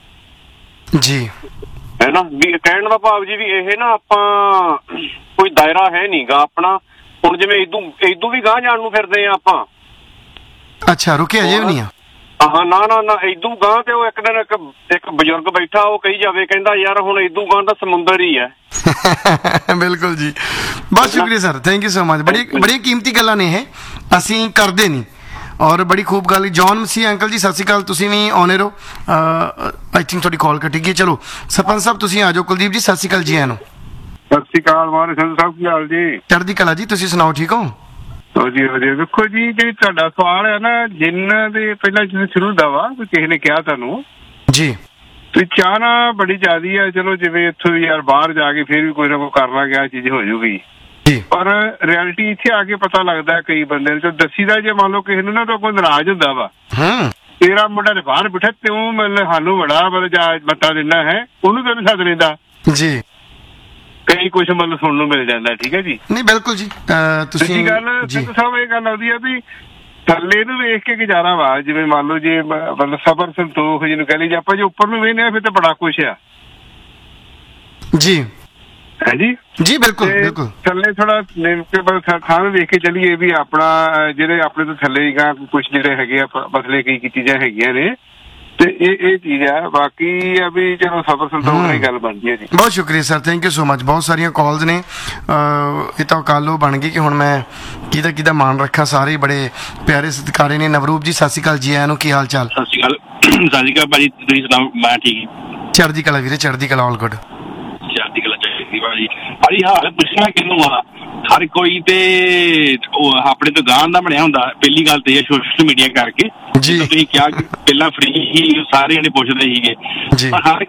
ਜੀ, ਹੈ ਨਾ, ਵੀ ਕਹਿਣ ਦਾ ਭਾਵ ਜੀ ਵੀ ਇਹ ਨਾ ਆਪਾਂ ਕੋਈ ਦਾਇਰਾ ਹੈ ਨੀ ਗਾ ਆਪਣਾ। ਹੁਣ ਜਿਵੇਂ ਇਦੋਂ ਵੀ ਗਾਂਹ ਜਾਣ ਨੂੰ ਫਿਰਦੇ ਆ ਆਪਾਂ। ਅੱਛਾ, ਰੁਕੇ ਅਜੇ ਵੀ ਨਹੀਂ ਆ? ਹਾਂ, ਨਾ ਇਦੋਂ ਗਾਂਹ ਤੇ ਉਹ ਇੱਕ ਦਿਨ ਇੱਕ ਬਜ਼ੁਰਗ ਬੈਠਾ, ਉਹ ਕਹੀ ਜਾਵੇ, ਕਹਿੰਦਾ ਯਾਰ ਹੁਣ ਇਦੋਂ ਗਾਂਹ ਤਾਂ ਸਮੁੰਦਰ ਹੀ ਹੈ। ਬਿਲਕੁਲ ਜੀ, ਬਹੁਤ ਸ਼ੁਕਰੀਆ sir, thank you so much. ਬੜੀ ਕੀਮਤੀ ਗੱਲਾਂ ਨੇ ਇਹ, ਅਸੀਂ ਕਰਦੇ ਨਹੀਂ। ਔਰ ਬੜੀ ਖੂਬ ਗੱਲ। ਜੌਨ ਮਸੀਹ ਅੰਕਲ ਜੀ ਸਤਿ ਸ਼੍ਰੀ ਅਕਾਲ, ਤੁਸੀਂ ਵੀ ਆਉਣੇ ਰਹੋ। ਆਈ ਥਿੰਕ ਤੁਹਾਡੀ ਕਾਲ ਕੱਟੀ ਗਈ। ਚਲੋ ਸਰਪੰਚ ਸਾਹਿਬ ਤੁਸੀਂ ਆ ਜਾਓ। ਕੁਲਦੀਪ ਜੀ ਸਤਿ ਸ਼੍ਰੀ ਅਕਾਲ, ਜੀ ਆਇਆਂ ਨੂੰ। ਸਤਿ ਸ਼੍ਰੀ ਅਕਾਲ ਮਹਾਰਾਜ ਸੰਧੂ ਸਾਹਿਬ, ਕੀ ਹਾਲ ਜੀ? ਚੜ੍ਹਦੀ ਕਲਾ ਜੀ, ਤੁਸੀਂ ਸੁਣਾਓ, ਠੀਕ ਹੋ? ਵਧੀਆ। ਦੇਖੋ ਜੀ, ਜਿਹੜੀ ਤੁਹਾਡਾ ਸਵਾਲ ਹੈ ਨਾ, ਜਿੰਨਾਂ ਦੇ ਪਹਿਲਾਂ ਜਿਵੇਂ ਸ਼ੁਰੂ ਹੁੰਦਾ ਵਾ ਵੀ ਕਿਸੇ ਨੇ ਕਿਹਾ ਤੁਹਾਨੂੰ ਜੀ ਵੀ ਚਾਹਨਾ ਬੜੀ ਜ਼ਿਆਦੀ ਆ, ਚਲੋ ਜਿਵੇਂ ਇੱਥੋਂ ਯਾਰ ਬਾਹਰ ਜਾ ਕੇ ਫਿਰ ਵੀ ਕੋਈ ਨਾ ਕੋਈ ਕਰਨਾ ਗਿਆ ਚੀਜ਼ ਹੋ ਜੂਗੀ, ਪਰ ਰਿਐਲਿਟੀ ਇੱਥੇ ਆ ਕੇ ਪਤਾ ਲੱਗਦਾ ਕਈ ਬੰਦੇ ਨੂੰ ਦੱਸੀਦਾ। ਜੇ ਮੰਨ ਲਓ ਕਿਸੇ ਨੂੰ ਨਾ ਤਾਂ ਕੋਈ ਨਾਰਾਜ਼ ਹੁੰਦਾ ਵਾ, ਤੇਰਾ ਮੁੰਡਾ ਨੇ ਬਾਹਰ ਬਿਠਾ ਤੇ ਉਹ ਮਤਲਬ ਸਾਨੂੰ ਬੜਾ ਮਤਲਬ ਮੱਤਾ ਦਿੰਦਾ ਹੈ, ਉਹਨੂੰ ਤਾਂ ਨਹੀਂ ਸੱਦ ਲੈਂਦਾ ਜੀ। ਕਈ ਕੁਛ ਮਤਲਬ ਸੁਣਨ ਨੂੰ ਮਿਲ ਜਾਂਦਾ, ਠੀਕ ਹੈ ਜੀ। ਨਹੀਂ ਬਿਲਕੁਲ ਜੀ, ਤੁਸੀਂ ਗੱਲ ਸਭ ਇਹ ਗੱਲ ਆਉਂਦੀ ਆ ਵੀ ਥੱਲੇ ਨੂੰ ਵੇਖ ਕੇ ਗੁਜ਼ਾਰਾ ਵਾ। ਜਿਵੇਂ ਮੰਨ ਲਓ ਜੇ ਮਤਲਬ ਸਬਰ ਸੰਤੋਖ ਜਿਹਨੂੰ ਕਹਿ ਲਈ, ਜੇ ਆਪਾਂ ਜੇ ਉੱਪਰ ਨੂੰ ਵੇਖਦੇ ਆ ਫਿਰ ਤਾਂ ਬੜਾ ਕੁਛ ਆ ਜੀ। ਹੈ ਜੀ, ਜੀ ਬਿਲਕੁਲ ਬਿਲਕੁਲ। ਥੱਲੇ ਥੋੜਾ ਥਾਂ ਵੇਖ ਕੇ ਚੱਲੀਏ ਵੀ ਆਪਣਾ ਜਿਹੜੇ ਆਪਣੇ ਤੋਂ ਥੱਲੇ ਗਾ ਕੁਛ ਜਿਹੜੇ ਹੈਗੇ ਆ ਮਸਲੇ ਕਈ ਚੀਜ਼ਾਂ ਹੈਗੀਆਂ ਨੇ, ਤੇ ਇਹ ਚੀਜ਼ ਆ। ਬਾਕੀ ਆ ਵੀ ਚਲੋ ਸਬਰ ਸੰਤੋਖ ਦੀ ਗੱਲ ਬਣਦੀ ਹੈ ਜੀ। ਬਹੁਤ ਸ਼ੁਕਰੀਆ sir, thank you so much. ਬਹੁਤ ਸਾਰੀਆਂ ਕਾਲਸ ਨੇ, ਇਹ ਤਾਂ ਕਾਲੋ ਬਣ ਗਈ ਕਿ ਹੁਣ ਮੈਂ ਕਿਹਦਾ ਮਾਣ ਰੱਖਾਂ। ਸਾਰੇ ਬੜੇ ਪਿਆਰੇ ਸਤਿਕਾਰੇ ਨੇ। ਨਵਰੂਪ ਜੀ ਸਤਿ ਸ਼੍ਰੀ ਅਕਾਲ, ਜੀ ਆਇਆਂ ਨੂੰ, ਕੀ ਹਾਲ ਚਾਲ? ਸਤਿ ਸ਼੍ਰੀ ਅਕਾਲ ਭਾਜੀ, ਤੁਸੀਂ ਸੁਣਾਓ? ਮੈਂ ਠੀਕ। ਚੜ੍ਹਦੀ ਕਲਾ ਵੀਰੇ, ਚੜ੍ਹਦੀ ਕਲਾ, ਆਲ ਗੁੱਡ। ਚੜ੍ਹਦੀ ਕਲਾ ਚਾਹੀਦੀ ਭਾਜੀ ਹਾਲ ਪੁੱਛਣਾ ਕਿਹਨੂੰ ਆ? ਹਰ ਕੋਈ ਤੇ ਉਹ ਆਪਣੇ ਤੋਂ ਗਾਂ ਦਾ ਬਣਿਆ ਹੁੰਦਾ। ਪਹਿਲੀ ਗੱਲ ਤੇ ਇਹ ਸੋਸ਼ਲ ਮੀਡੀਆ ਕਰਕੇ ਜੀ, ਤੁਸੀਂ ਕਿਹਾ ਕਿ ਪਹਿਲਾਂ ਫ੍ਰੀ ਹੀ ਸਾਰੇ ਜਣੇ ਪੁੱਛਦੇ ਸੀਗੇ ਜੀ। ਹਰ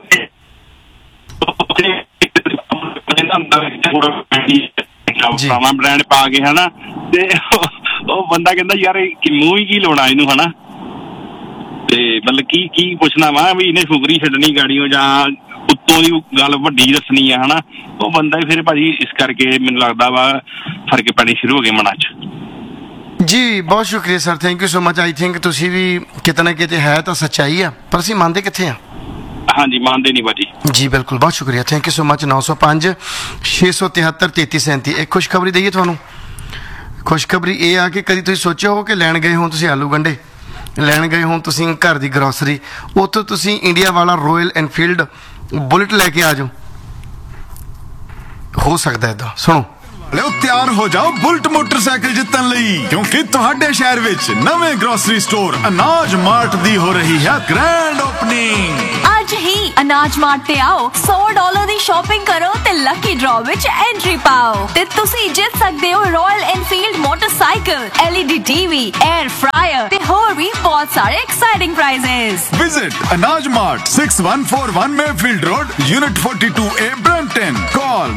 ਨਵਾਂ ਬ੍ਰਾਂਡ ਪਾ ਕੇ ਹਨਾ, ਤੇ ਉਹ ਬੰਦਾ ਕਹਿੰਦਾ ਯਾਰ ਮੂੰਹ ਹੀ ਕੀ ਲਾਉਣਾ ਇਹਨੂੰ ਹਨਾ, ਤੇ ਮਤਲਬ ਕੀ ਪੁੱਛਣਾ ਵਾ ਵੀ ਇਹਨੇ ਫੁਕਰੀ ਛੱਡਣੀ ਗਾੜੀਓ ਜਾਂ ਉੱਤੋਂ ਦੀ ਗੱਲ ਵੱਡੀ ਦੱਸਣੀ ਆ ਹਨਾ। ਉਹ ਬੰਦਾ ਹੀ ਫਿਰ ਭਾਜੀ ਇਸ ਕਰਕੇ ਮੈਨੂੰ ਲੱਗਦਾ ਵਾ ਫਰਕ ਪੈਣੇ ਸ਼ੁਰੂ ਹੋ ਗਏ ਮਨਾਂ 'ਚ ਜੀ। ਬਹੁਤ ਸ਼ੁਕਰੀਆ sir, thank you so much. I think ਤੁਸੀਂ ਵੀ ਕਿਤੇ ਨਾ ਕਿਤੇ ਹੈ ਤਾਂ ਸੱਚਾਈ ਆ, ਪਰ ਅਸੀਂ ਮੰਨਦੇ ਕਿੱਥੇ ਆ? ਹਾਂਜੀ, ਮੰਨਦੇ ਨਹੀਂ ਭਾਜੀ। ਜੀ ਬਿਲਕੁਲ, ਬਹੁਤ ਸ਼ੁਕਰੀਆ, ਥੈਂਕ ਯੂ ਸੋ ਮਚ। 905 673 3337। ਇੱਕ ਖੁਸ਼ਖਬਰੀ ਦਈਏ ਤੁਹਾਨੂੰ। ਖੁਸ਼ਖਬਰੀ ਇਹ ਆ ਕਿ ਕਦੀ ਤੁਸੀਂ ਸੋਚਿਆ ਹੋ ਕਿ ਲੈਣ ਗਏ ਹੋ ਤੁਸੀਂ ਆਲੂ ਗੰਢੇ, ਲੈਣ ਗਏ ਹੋ ਤੁਸੀਂ ਘਰ ਦੀ ਗਰੋਸਰੀ, ਉੱਥੋਂ ਤੁਸੀਂ ਇੰਡੀਆ ਵਾਲਾ ਰੋਇਲ ਐਨਫੀਲਡ ਬੁਲਟ ਲੈ ਕੇ ਆ ਜਾਓ। ਹੋ ਸਕਦਾ ਏਦਾਂ। ਸੁਣੋ, ਲਓ ਤਿਆਰ ਹੋ ਜਾਓ ਬੁਲਟ ਮੋਟਰਸਾਈਕਲ ਜਿੱਤਣ ਲਈ, ਕਿਉਂਕਿ ਤੁਹਾਡੇ ਸ਼ਹਿਰ ਵਿੱਚ ਨਵੇਂ ਗਰੋਸਰੀ ਸਟੋਰ ਅਨਾਜ ਮਾਰਟ ਦੀ ਹੋ ਰਹੀ ਹੈ ਗ੍ਰੈਂਡ ਓਪਨਿੰਗ। ਅੱਜ ਹੀ ਅਨਾਜ ਮਾਰਟ ਤੇ ਆਓ, $100 ਦੀ ਸ਼ਾਪਿੰਗ ਕਰੋ ਤੇ ਲੱਕੀ ਡਰਾ ਵਿੱਚ ਐਂਟਰੀ ਪਾਓ ਤੇ ਤੁਸੀਂ ਜਿੱਤ ਸਕਦੇ ਹੋ royal Enfield motorcycle, LED TV, air fryer ਤੇ ਹੋਰ ਵੀ ਬਹੁਤ ਸਾਰੇ exciting ਪ੍ਰਾਈਜ਼es। Visit Anaj Mart, 6141 Mayfield Road, Unit 42A, Brampton. Call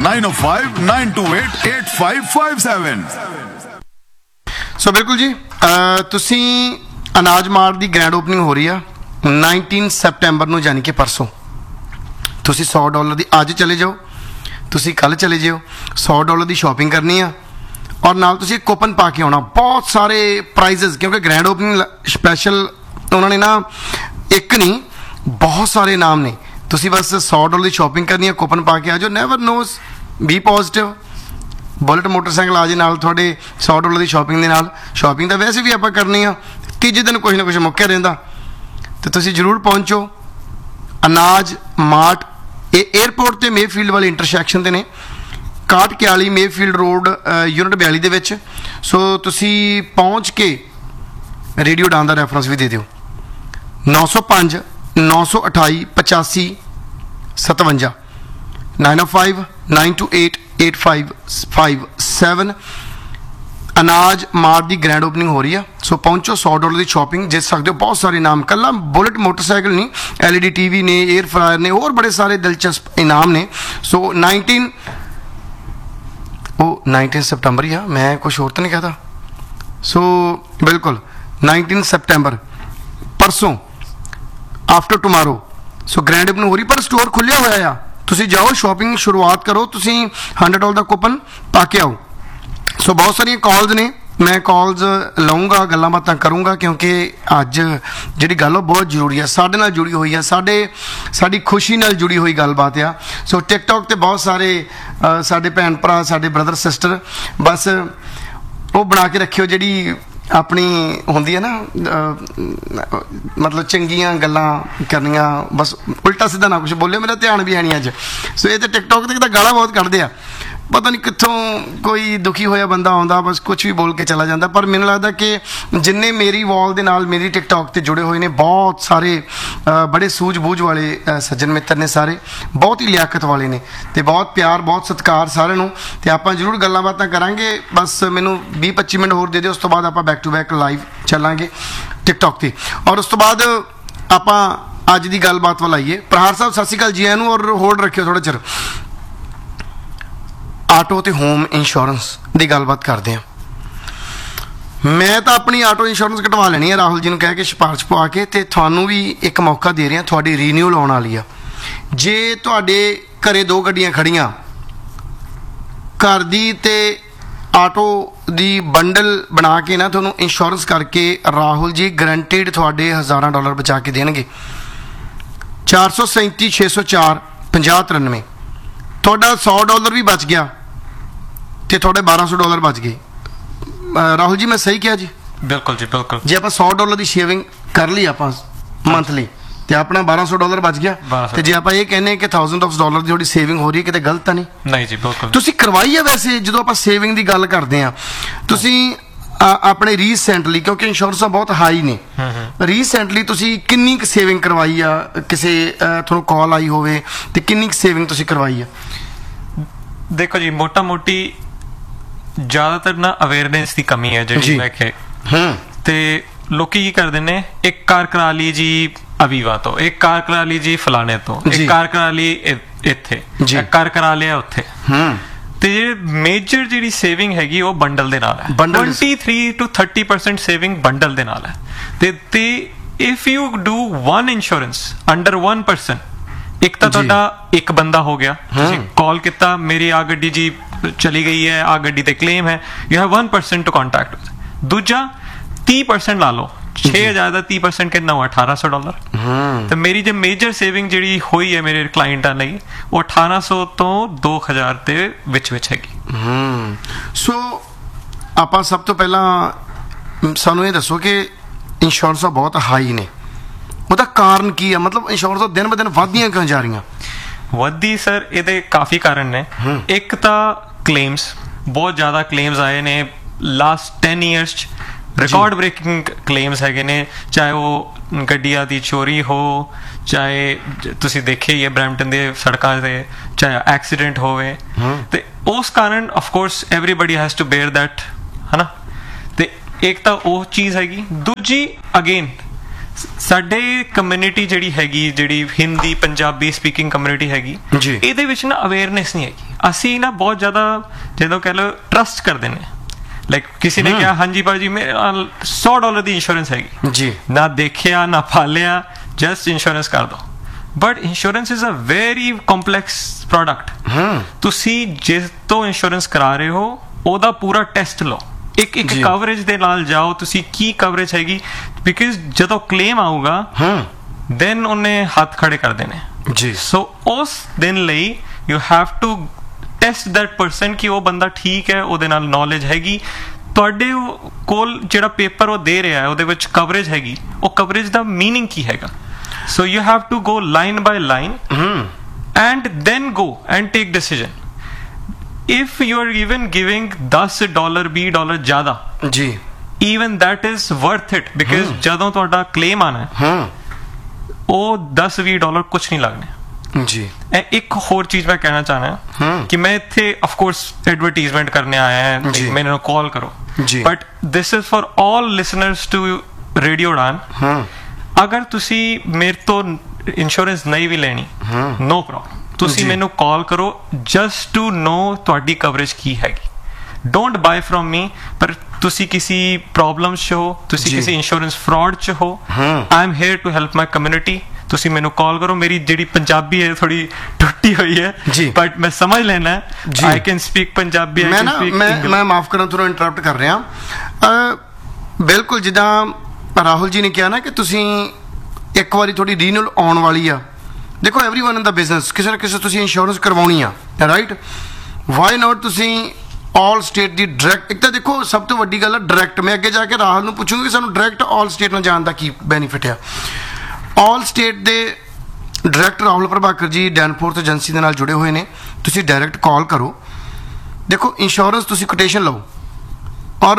905-928-8557। ਸੋ ਬਿਲਕੁਲ ਜੀ, ਤੁਸੀਂ ਅਨਾਜ ਮਾਰਟ ਦੀ ਗ੍ਰੈਂਡ ਓਪਨਿੰਗ ਹੋ ਰਹੀ ਆ 19 ਸੈਪਟੈਂਬਰ ਨੂੰ, ਯਾਨੀ ਕਿ ਪਰਸੋਂ। ਤੁਸੀਂ $100 ਦੀ ਅੱਜ ਚਲੇ ਜਾਓ, ਤੁਸੀਂ ਕੱਲ ਚਲੇ ਜਾਓ, $100 ਦੀ ਸ਼ਾਪਿੰਗ ਕਰਨੀ ਆ ਔਰ ਨਾਲ ਤੁਸੀਂ ਕੂਪਨ ਪਾ ਕੇ ਆਉਣਾ। ਬਹੁਤ ਸਾਰੇ ਪ੍ਰਾਈਜ਼ਸ, ਕਿਉਂਕਿ ਗ੍ਰੈਂਡ ਓਪਨਿੰਗ ਸਪੈਸ਼ਲ ਉਹਨਾਂ ਨੇ ਨਾ ਇੱਕ ਨਹੀਂ ਬਹੁਤ ਸਾਰੇ ਨਾਮ ਨੇ। ਤੁਸੀਂ ਬਸ $100 ਦੀ ਸ਼ਾਪਿੰਗ ਕਰਨੀ ਆ, ਕੂਪਨ ਪਾ ਕੇ ਆ ਜਾਓ। Never knows, B positive. Bullet motorcycle ਆ ਜੇ ਨਾਲ ਤੁਹਾਡੇ $100 ਦੀ ਸ਼ਾਪਿੰਗ ਦੇ ਨਾਲ। ਸ਼ਾਪਿੰਗ ਤਾਂ ਵੈਸੇ ਵੀ ਆਪਾਂ ਕਰਨੀ ਆ, ਤੀਜੇ ਦਿਨ ਕੁਛ ਨਾ ਕੁਛ ਮੁੱਕਿਆ ਰਹਿੰਦਾ, ਤੇ ਤੁਸੀਂ ਜ਼ਰੂਰ ਪਹੁੰਚੋ ਅਨਾਜ ਮਾਰਟ। ਇਹ ਏਅਰਪੋਰਟ ਤੇ ਮੇਫੀਲਡ ਵਾਲੇ ਇੰਟਰਸੈਕਸ਼ਨ ਤੇ ਨੇ, 6141 ਮੇਫੀਲਡ ਰੋਡ, ਯੂਨਿਟ 42 ਦੇ ਵਿੱਚ। ਸੋ ਤੁਸੀਂ ਪਹੁੰਚ ਕੇ ਰੇਡੀਓ ਡਾਨ ਦਾ ਰੈਫਰੈਂਸ ਵੀ ਦੇ ਦਿਓ, 905 928 85 57, 905 928 8557। ਅਨਾਜ ਮਾਰਟ ਦੀ ਗ੍ਰੈਂਡ ਓਪਨਿੰਗ ਹੋ ਰਹੀ ਆ, ਸੋ ਪਹੁੰਚੋ। $100 ਦੀ ਸ਼ਾਪਿੰਗ ਜਿੱਤ ਸਕਦੇ ਹੋ ਬਹੁਤ ਸਾਰੇ ਇਨਾਮ। ਕੱਲਾ ਬੁਲਟ ਮੋਟਰਸਾਈਕਲ ਨਹੀਂ, LED TV ਨੇ, 에ਅਰ ਫਰਾਇਰ ਨੇ, ਹੋਰ ਬੜੇ ਸਾਰੇ ਦਿਲਚਸਪ ਇਨਾਮ ਨੇ। ਸੋ 19 ਸਤੰਬਰ ਹੀ ਆ, ਮੈਂ ਕੁਛ ਹੋਰ ਤਾਂ ਨਹੀਂ ਕਹਤਾ। ਸੋ ਬਿਲਕੁਲ 19 ਸਤੰਬਰ, ਪਰਸੋਂ, ਆਫਟਰ ਟੁਮਾਰੋ। ਸੋ ਗ੍ਰੈਂਡ ਓਪਨਿੰਗ ਹੋ ਰਹੀ, ਪਰ ਸਟੋਰ ਖੁੱਲਿਆ ਹੋਇਆ ਆ। ਤੁਸੀਂ ਜਾਓ, ਸ਼ਾਪਿੰਗ ਸ਼ੁਰੂਆਤ ਕਰੋ, ਤੁਸੀਂ $100 ਦਾ ਕੂਪਨ ਪਾ ਕੇ ਆਓ। ਸੋ ਬਹੁਤ ਸਾਰੀਆਂ ਕਾਲਸ ਨੇ, ਮੈਂ ਕਾਲਸ ਲਊਂਗਾ, ਗੱਲਾਂ ਬਾਤਾਂ ਕਰੂੰਗਾ, ਕਿਉਂਕਿ ਅੱਜ ਜਿਹੜੀ ਗੱਲ ਉਹ ਬਹੁਤ ਜ਼ਰੂਰੀ ਆ, ਸਾਡੇ ਨਾਲ ਜੁੜੀ ਹੋਈ ਆ, ਸਾਡੀ ਖੁਸ਼ੀ ਨਾਲ ਜੁੜੀ ਹੋਈ ਗੱਲਬਾਤ ਆ। ਸੋ ਟਿਕਟੌਕ ਤੇ ਬਹੁਤ ਸਾਰੇ ਸਾਡੇ ਭੈਣ ਭਰਾ, ਸਾਡੇ ਬ੍ਰਦਰ ਸਿਸਟਰ, ਬਸ ਉਹ ਬਣਾ ਕੇ ਰੱਖਿਓ ਜਿਹੜੀ ਆਪਣੀ ਹੁੰਦੀ ਹੈ ਨਾ, ਮਤਲਬ ਚੰਗੀਆਂ ਗੱਲਾਂ ਕਰਨੀਆਂ, ਬਸ ਉਲਟਾ ਸਿੱਧਾ ਨਾ ਕੁਛ ਬੋਲਿਓ, ਮੇਰਾ ਧਿਆਨ ਵੀ ਹੈ ਨਹੀਂ ਅੱਜ। ਸੋ ਇਹ ਤੇ ਟਿਕਟੌਕ ਤੇ ਤਾਂ ਗਾਲਾਂ ਬਹੁਤ ਕੱਢਦੇ ਆ, ਪਤਾ ਨਹੀਂ ਕਿੱਥੋਂ ਕੋਈ ਦੁਖੀ ਹੋਇਆ ਬੰਦਾ ਆਉਂਦਾ, ਬਸ ਕੁਛ ਵੀ ਬੋਲ ਕੇ ਚਲਾ ਜਾਂਦਾ। ਪਰ ਮੈਨੂੰ ਲੱਗਦਾ ਕਿ ਜਿੰਨੇ ਮੇਰੀ ਵਾਲ ਦੇ ਨਾਲ, ਮੇਰੀ ਟਿਕਟੌਕ ਤੇ ਜੁੜੇ ਹੋਏ ਨੇ, ਬਹੁਤ ਸਾਰੇ ਬੜੇ ਸੂਝ-ਬੂਝ ਵਾਲੇ ਸੱਜਣ ਮਿੱਤਰ ਨੇ, ਸਾਰੇ ਬਹੁਤ ਹੀ ਲਿਆਕਤ ਵਾਲੇ ਨੇ, ਤੇ ਬਹੁਤ ਪਿਆਰ, ਬਹੁਤ ਸਤਿਕਾਰ ਸਾਰਿਆਂ ਨੂੰ। ਤੇ ਆਪਾਂ ਜ਼ਰੂਰ ਗੱਲਾਂ ਬਾਤਾਂ ਕਰਾਂਗੇ, ਬਸ ਮੈਨੂੰ 20-25 ਮਿੰਟ ਹੋਰ ਦੇ ਦਿਓ, ਉਸ ਤੋਂ ਬਾਅਦ ਆਪਾਂ ਬੈਕ ਟੂ ਬੈਕ ਲਾਈਵ ਚੱਲਾਂਗੇ ਟਿਕਟੌਕ ਤੇ। ਔਰ ਉਸ ਤੋਂ ਬਾਅਦ ਆਪਾਂ ਅੱਜ ਦੀ ਗੱਲਬਾਤ ਵੱਲ ਆਈਏ। ਪ੍ਰਹਾਰ ਸਾਹਿਬ ਸਤਿ ਸ਼੍ਰੀ ਅਕਾਲ ਜੀ ਆਇਆਂ ਨੂੰ, ਔਰ ਹੋਲਡ ਰੱਖਿਓ ਥੋੜ੍ਹਾ ਚਿਰ। ਆਟੋ ਤੇ ਹੋਮ ਇੰਸ਼ੋਰੈਂਸ ਦੀ ਗੱਲਬਾਤ ਕਰਦੇ ਹਾਂ। ਮੈਂ ਤਾਂ ਆਪਣੀ ਆਟੋ ਇੰਸ਼ੋਰੈਂਸ ਕਟਵਾ ਲੈਣੀ ਹੈ ਰਾਹੁਲ ਜੀ ਨੂੰ ਕਹਿ ਕੇ, ਸਿਫਾਰਿਸ਼ ਪਵਾ ਕੇ, ਤੇ ਤੁਹਾਨੂੰ ਵੀ ਇੱਕ ਮੌਕਾ ਦੇ ਰਿਹਾ, ਤੁਹਾਡੀ ਰੀਨਿਊਲ ਆਉਣ ਵਾਲੀ ਆ। ਜੇ ਤੁਹਾਡੇ ਘਰੇ 2 ਗੱਡੀਆਂ ਖੜੀਆਂ, ਘਰ ਦੀ ਤੇ ਆਟੋ ਦੀ ਬੰਡਲ ਬਣਾ ਕੇ ਨਾ ਤੁਹਾਨੂੰ ਇੰਸ਼ੋਰੈਂਸ ਕਰਕੇ ਰਾਹੁਲ ਜੀ ਗਰੰਟਿਡ ਤੁਹਾਡੇ $1000 ਬਚਾ ਕੇ ਦੇਣਗੇ। 437 604 5093। ਤੁਹਾਡਾ $100 ਵੀ ਬਚ ਗਿਆ ਤੇ ਤੁਹਾਡੇ $1200 ਬਚ ਗਏ। ਰਾਹੁਲ ਜੀ ਮੈਂ ਸਹੀ ਕਿਹਾ ਜੀ? ਬਿਲਕੁਲ ਜੀ, ਬਿਲਕੁਲ। ਜੇ ਆਪਾਂ $100 ਦੀ ਸ਼ੇਵਿੰਗ ਕਰ ਲਈ ਆਪਾਂ ਮੰਥਲੀ, ਤੇ ਆਪਣਾ $1200 ਬਚ ਗਿਆ। ਤੇ ਜੇ ਆਪਾਂ ਇਹ ਕਹਿੰਦੇ ਕਿ $1000 ਦੀ ਤੁਹਾਡੀ ਸੇਵਿੰਗ ਹੋ ਰਹੀ ਹੈ, ਕਿਤੇ ਗਲਤ ਤਾਂ ਨਹੀਂ? ਨਹੀਂ ਜੀ, ਬਿਲਕੁਲ। ਤੁਸੀਂ ਕਰਵਾਈ ਹੈ ਵੈਸੇ? ਜਦੋਂ ਆਪਾਂ ਸੇਵਿੰਗ ਦੀ ਗੱਲ ਕਰਦੇ ਹਾਂ, ਤੁਸੀਂ ਆਪਣੇ ਰੀਸੈਂਟਲੀ, ਕਿਉਂਕਿ ਇੰਸ਼ੋਰੈਂਸਾਂ ਬਹੁਤ ਹਾਈ ਨੇ, ਰੀਸੈਂਟਲੀ ਤੁਸੀਂ ਕਿੰਨੀ ਕੁ ਸੇਵਿੰਗ ਕਰਵਾਈ ਆ? ਕਿਸੇ ਤੁਹਾਨੂੰ ਕਾਲ ਆਈ ਹੋਵੇ ਤੇ ਕਿੰਨੀ ਕੁ ਸੇਵਿੰਗ ਤੁਸੀਂ ਕਰਵਾਈ ਆ? ਦੇਖੋ ਜੀ, ਮੋਟਾ ਮੋਟੀ ਜ਼ਿਆਦਾਤਰ ਨਾ ਅਵੇਅਰਨੈਸ ਦੀ ਕਮੀ ਹੈ ਜਿਹੜੀ ਮੈਂ ਕਿਹਾ। ਤੇ ਲੋਕੀ ਕੀ ਕਰਦੇ ਨੇ, ਇੱਕ ਕਾਰ ਕਰਾ ਲਈ ਜੀ ਅਵੀਵਾ ਤੋਂ, ਇੱਕ ਕਾਰ ਕਰਾ ਲਈ ਜੀ ਫਲਾਣੇ ਤੋਂ, ਇੱਕ ਕਾਰ ਕਰਾ ਲਈ ਇੱਥੇ, ਇੱਕ ਕਾਰ ਕਰਾ ਲਿਆ ਉੱਥੇ। ਤੇ ਜਿਹੜੇ ਮੇਜਰ ਜਿਹੜੀ ਸੇਵਿੰਗ ਹੈਗੀ ਉਹ ਬੰਡਲ ਦੇ ਨਾਲ ਹੈ। 23 to 30% ਸੇਵਿੰਗ ਬੰਡਲ ਦੇ ਨਾਲ ਹੈ। ਤੇ if you do one insurance under 1%, ਇੱਕ ਤਾਂ ਤੁਹਾਡਾ ਇੱਕ ਬੰਦਾ ਹੋ ਗਿਆ, ਤੁਸੀਂ ਕਾਲ ਕੀਤਾ, ਮੇਰੀ ਆ ਗੱਡੀ ਜੀ ਚਲੀ ਗਈ ਹੈ, ਆ ਗੱਡੀ ਤੇ ਕਲੇਮ ਹੈ, ਯੂ ਹੈਵ 1% ਟੂ ਕੰਟੈਕਟ। ਦੂਜਾ 30% ਲਾ ਲਓ, 6000 ਦਾ 30% ਕਿੰਨਾ ਹੋਇਆ? $1800। ਤੇ ਮੇਰੀ ਜੇ ਮੇਜਰ ਸੇਵਿੰਗ ਜਿਹੜੀ ਹੋਈ ਹੈ ਮੇਰੇ ਕਲਾਇੰਟਾਂ ਲਈ, ਉਹ 1800 ਤੋਂ 2000 ਦੇ ਵਿੱਚ ਹੈਗੀ। ਸੋ ਆਪਾਂ ਸਭ ਤੋਂ ਪਹਿਲਾਂ ਸਾਨੂੰ ਇਹ ਦੱਸੋ ਕਿ ਇੰਸ਼ੋਰੈਂਸਾਂ ਬਹੁਤ ਹਾਈ ਨੇ, ਉਹਦਾ ਕਾਰਨ ਕੀ ਆ? ਮਤਲਬ ਇੰਸ਼ੋਰੈਂਸਾਂ ਦਿਨ ਬ ਦਿਨ ਵੱਧਦੀਆਂ ਕਿਉਂ ਜਾ ਰਹੀਆਂ? ਵੱਧਦੀ ਸਰ, ਇਹਦੇ ਕਾਫੀ ਕਾਰਨ ਨੇ। ਇੱਕ ਤਾਂ ਕਲੇਮਸ, ਬਹੁਤ ਜ਼ਿਆਦਾ ਕਲੇਮਸ ਆਏ ਨੇ ਲਾਸਟ 10 years 'ਚ, ਰਿਕਾਰਡ ਬ੍ਰੇਕਿੰਗ ਕਲੇਮਸ ਹੈਗੇ ਨੇ। ਚਾਹੇ ਉਹ ਗੱਡੀਆਂ ਦੀ ਚੋਰੀ ਹੋ, ਚਾਹੇ ਤੁਸੀਂ ਦੇਖਿਆ ਹੀ ਹੈ ਬਰੈਂਪਟਨ ਦੇ ਸੜਕਾਂ ਤੇ, ਚਾਹੇ ਐਕਸੀਡੈਂਟ ਹੋਵੇ। ਤੇ ਉਸ ਕਾਰਨ of course everybody has to bear that, ਹੈ ਨਾ। ਤੇ ਇੱਕ ਤਾਂ ਉਹ ਚੀਜ਼ ਹੈਗੀ। ਦੂਜੀ ਅਗੇਨ, ਸਾਡੇ ਕਮਿਊਨਿਟੀ ਜਿਹੜੀ ਹੈਗੀ, ਜਿਹੜੀ ਹਿੰਦੀ ਪੰਜਾਬੀ ਸਪੀਕਿੰਗ ਕਮਿਊਨਿਟੀ ਹੈਗੀ, ਇਹਦੇ ਵਿੱਚ ਨਾ ਅਵੇਅਰਨੈਸ ਨਹੀਂ ਹੈਗੀ। ਅਸੀਂ ਨਾ ਬਹੁਤ ਜ਼ਿਆਦਾ ਜਦੋਂ ਕਹਿ ਲਓ ਟਰਸਟ ਕਰਦੇ ਨੇ, ਲਾਈਕ ਕਿਸੇ ਨੇ ਕਿਹਾ ਹਾਂਜੀ ਭਾਜੀ ਮੇਰੇ ਨਾਲ $100 ਦੀ ਇੰਸ਼ੋਰੈਂਸ ਹੈਗੀ ਜੀ, ਨਾ ਦੇਖਿਆ ਨਾ ਪਾਲਿਆ, ਜਸਟ ਇੰਸ਼ੋਰੈਂਸ ਕਰ ਦੋ। But insurance is a very complex product. ਤੁਸੀਂ ਜਿਸ ਤੋਂ ਇੰਸ਼ੋਰੈਂਸ ਕਰਾ ਰਹੇ ਹੋ ਉਹਦਾ ਪੂਰਾ ਟੈਸਟ ਲਓ, ਇੱਕ ਕਵਰੇਜ ਦੇ ਨਾਲ ਜਾਓ, ਤੁਸੀਂ ਕੀ ਕਵਰੇਜ ਹੈਗੀ, ਬਿਕਾਜ਼ ਜਦੋਂ ਕਲੇਮ ਆਊਗਾ ਦੈਨ ਉਹਨੇ ਹੱਥ ਖੜੇ ਕਰ ਦੇਣੇ ਜੀ। ਸੋ ਉਸ ਦਿਨ ਲਈ you have to test that person ਕਿ ਉਹ ਬੰਦਾ ਠੀਕ ਹੈ, ਉਹਦੇ ਨਾਲ ਨੌਲੇਜ ਹੈਗੀ, ਤੁਹਾਡੇ ਕੋਲ ਜਿਹੜਾ ਪੇਪਰ ਉਹ ਦੇ ਰਿਹਾ ਹੈ ਉਹਦੇ ਵਿੱਚ ਕਵਰੇਜ ਹੈਗੀ, ਉਹ ਕਵਰੇਜ ਦਾ ਮੀਨਿੰਗ ਕੀ ਹੈਗਾ। So you have to go line by line and then go and take decision. if you are even giving $10 $20 ਜ਼ਿਆਦਾ ਜੀ, even that is worth it, because ਜਦੋਂ ਤੁਹਾਡਾ ਕਲੇਮ ਆਣਾ ਉਹ $10-20 ਕੁਛ ਨਹੀਂ ਲੱਗਣੇ ਜੀ। ਇੱਕ ਹੋਰ ਚੀਜ਼ ਮੈਂ ਕਹਿਣਾ ਚਾਹਨਾ ਕਿ ਮੈਂ ਇੱਥੇ ਆਫ ਕੋਰਸ ਐਡਵਰਟਾਈਜ਼ਮੈਂਟ ਕਰਨੇ ਆਇਆ ਹਾਂ, ਮੈਨੂੰ ਕਾਲ ਕਰੋ, but this is for all listeners to radio ਉਡਾਨ। ਅਗਰ ਤੁਸੀਂ ਮੇਰੇ ਤੋਂ ਇੰਸ਼ੋਰੈਂਸ ਨਹੀਂ ਵੀ ਲੈਣੀ, ਨੋ ਪ੍ਰੋਬਲਮ, ਤੁਸੀਂ ਮੈਨੂੰ ਕਾਲ ਕਰੋ ਜਸਟ ਟੂ ਨੋ ਤੁਹਾਡੀ ਕਵਰੇਜ ਕੀ ਹੈਗੀ। ਡੋਂਟ ਬਾਏ ਫਰੋਮ ਮੀ, ਪਰ ਤੁਸੀਂ ਕਿਸੇ ਪ੍ਰੋਬਲਮ 'ਚ ਹੋ, ਤੁਸੀਂ ਕਿਸੇ ਇੰਸ਼ੋਰੈਂਸ ਫਰਾਡ 'ਚ ਹੋ, I am here to help my community. ਤੁਸੀਂ ਮੈਨੂੰ ਕਾਲ ਕਰੋ। ਮੇਰੀ ਜਿਹੜੀ ਪੰਜਾਬੀ ਹੈ ਥੋੜੀ ਟੁੱਟੀ ਹੋਈ ਹੈ, ਬਟ ਮੈਂ ਸਮਝ ਲੈਣਾ, ਆਈ ਕੈਨ ਸਪੀਕ ਪੰਜਾਬੀ। ਮੈਂ ਮਾਫ ਕਰਾਂ, ਤੁਹਾਨੂੰ ਇੰਟਰਰਪਟ ਕਰ ਰਿਹਾ। ਬਿਲਕੁਲ ਜਿੱਦਾਂ ਰਾਹੁਲ ਜੀ ਨੇ ਕਿਹਾ ਨਾ ਕਿ ਤੁਸੀਂ ਇੱਕ ਵਾਰੀ ਤੁਹਾਡੀ ਰੀਨਿਊਅਲ ਆਉਣ ਵਾਲੀ ਆ। ਦੇਖੋ ਐਵਰੀਵਨ ਇਨ ਦਾ ਬਿਜ਼ਨਸ ਕਿਸੇ ਨਾ ਕਿਸੇ ਤੁਸੀਂ ਇੰਸ਼ੋਰੈਂਸ ਕਰਵਾਉਣੀ ਆ, ਰਾਈਟ? ਵਾਈ ਨਾਟ ਤੁਸੀਂ ਆਲ ਸਟੇਟ ਦੀ ਡਾਇਰੈਕਟ, ਇੱਕ ਤਾਂ ਦੇਖੋ ਸਭ ਤੋਂ ਵੱਡੀ ਗੱਲ ਹੈ ਡਾਇਰੈਕਟ। ਮੈਂ ਅੱਗੇ ਜਾ ਕੇ ਰਾਹੁਲ ਨੂੰ ਪੁੱਛੂੰਗੀ ਕਿ ਸਾਨੂੰ ਡਾਇਰੈਕਟ ਆਲ ਸਟੇਟ ਨਾਲ ਜਾਣ ਦਾ ਕੀ ਬੈਨੀਫਿਟ ਆ। ਆਲ ਸਟੇਟ ਦੇ ਡਾਇਰੈਕਟਰ ਰਾਹੁਲ ਪ੍ਰਭਾਕਰ ਜੀ ਡੈਨਫੋਰਥ ਏਜੰਸੀ ਦੇ ਨਾਲ ਜੁੜੇ ਹੋਏ ਨੇ। ਤੁਸੀਂ ਡਾਇਰੈਕਟ ਕਾਲ ਕਰੋ, ਦੇਖੋ ਇੰਸ਼ੋਰੈਂਸ ਤੁਸੀਂ ਕੋਟੇਸ਼ਨ ਲਓ ਔਰ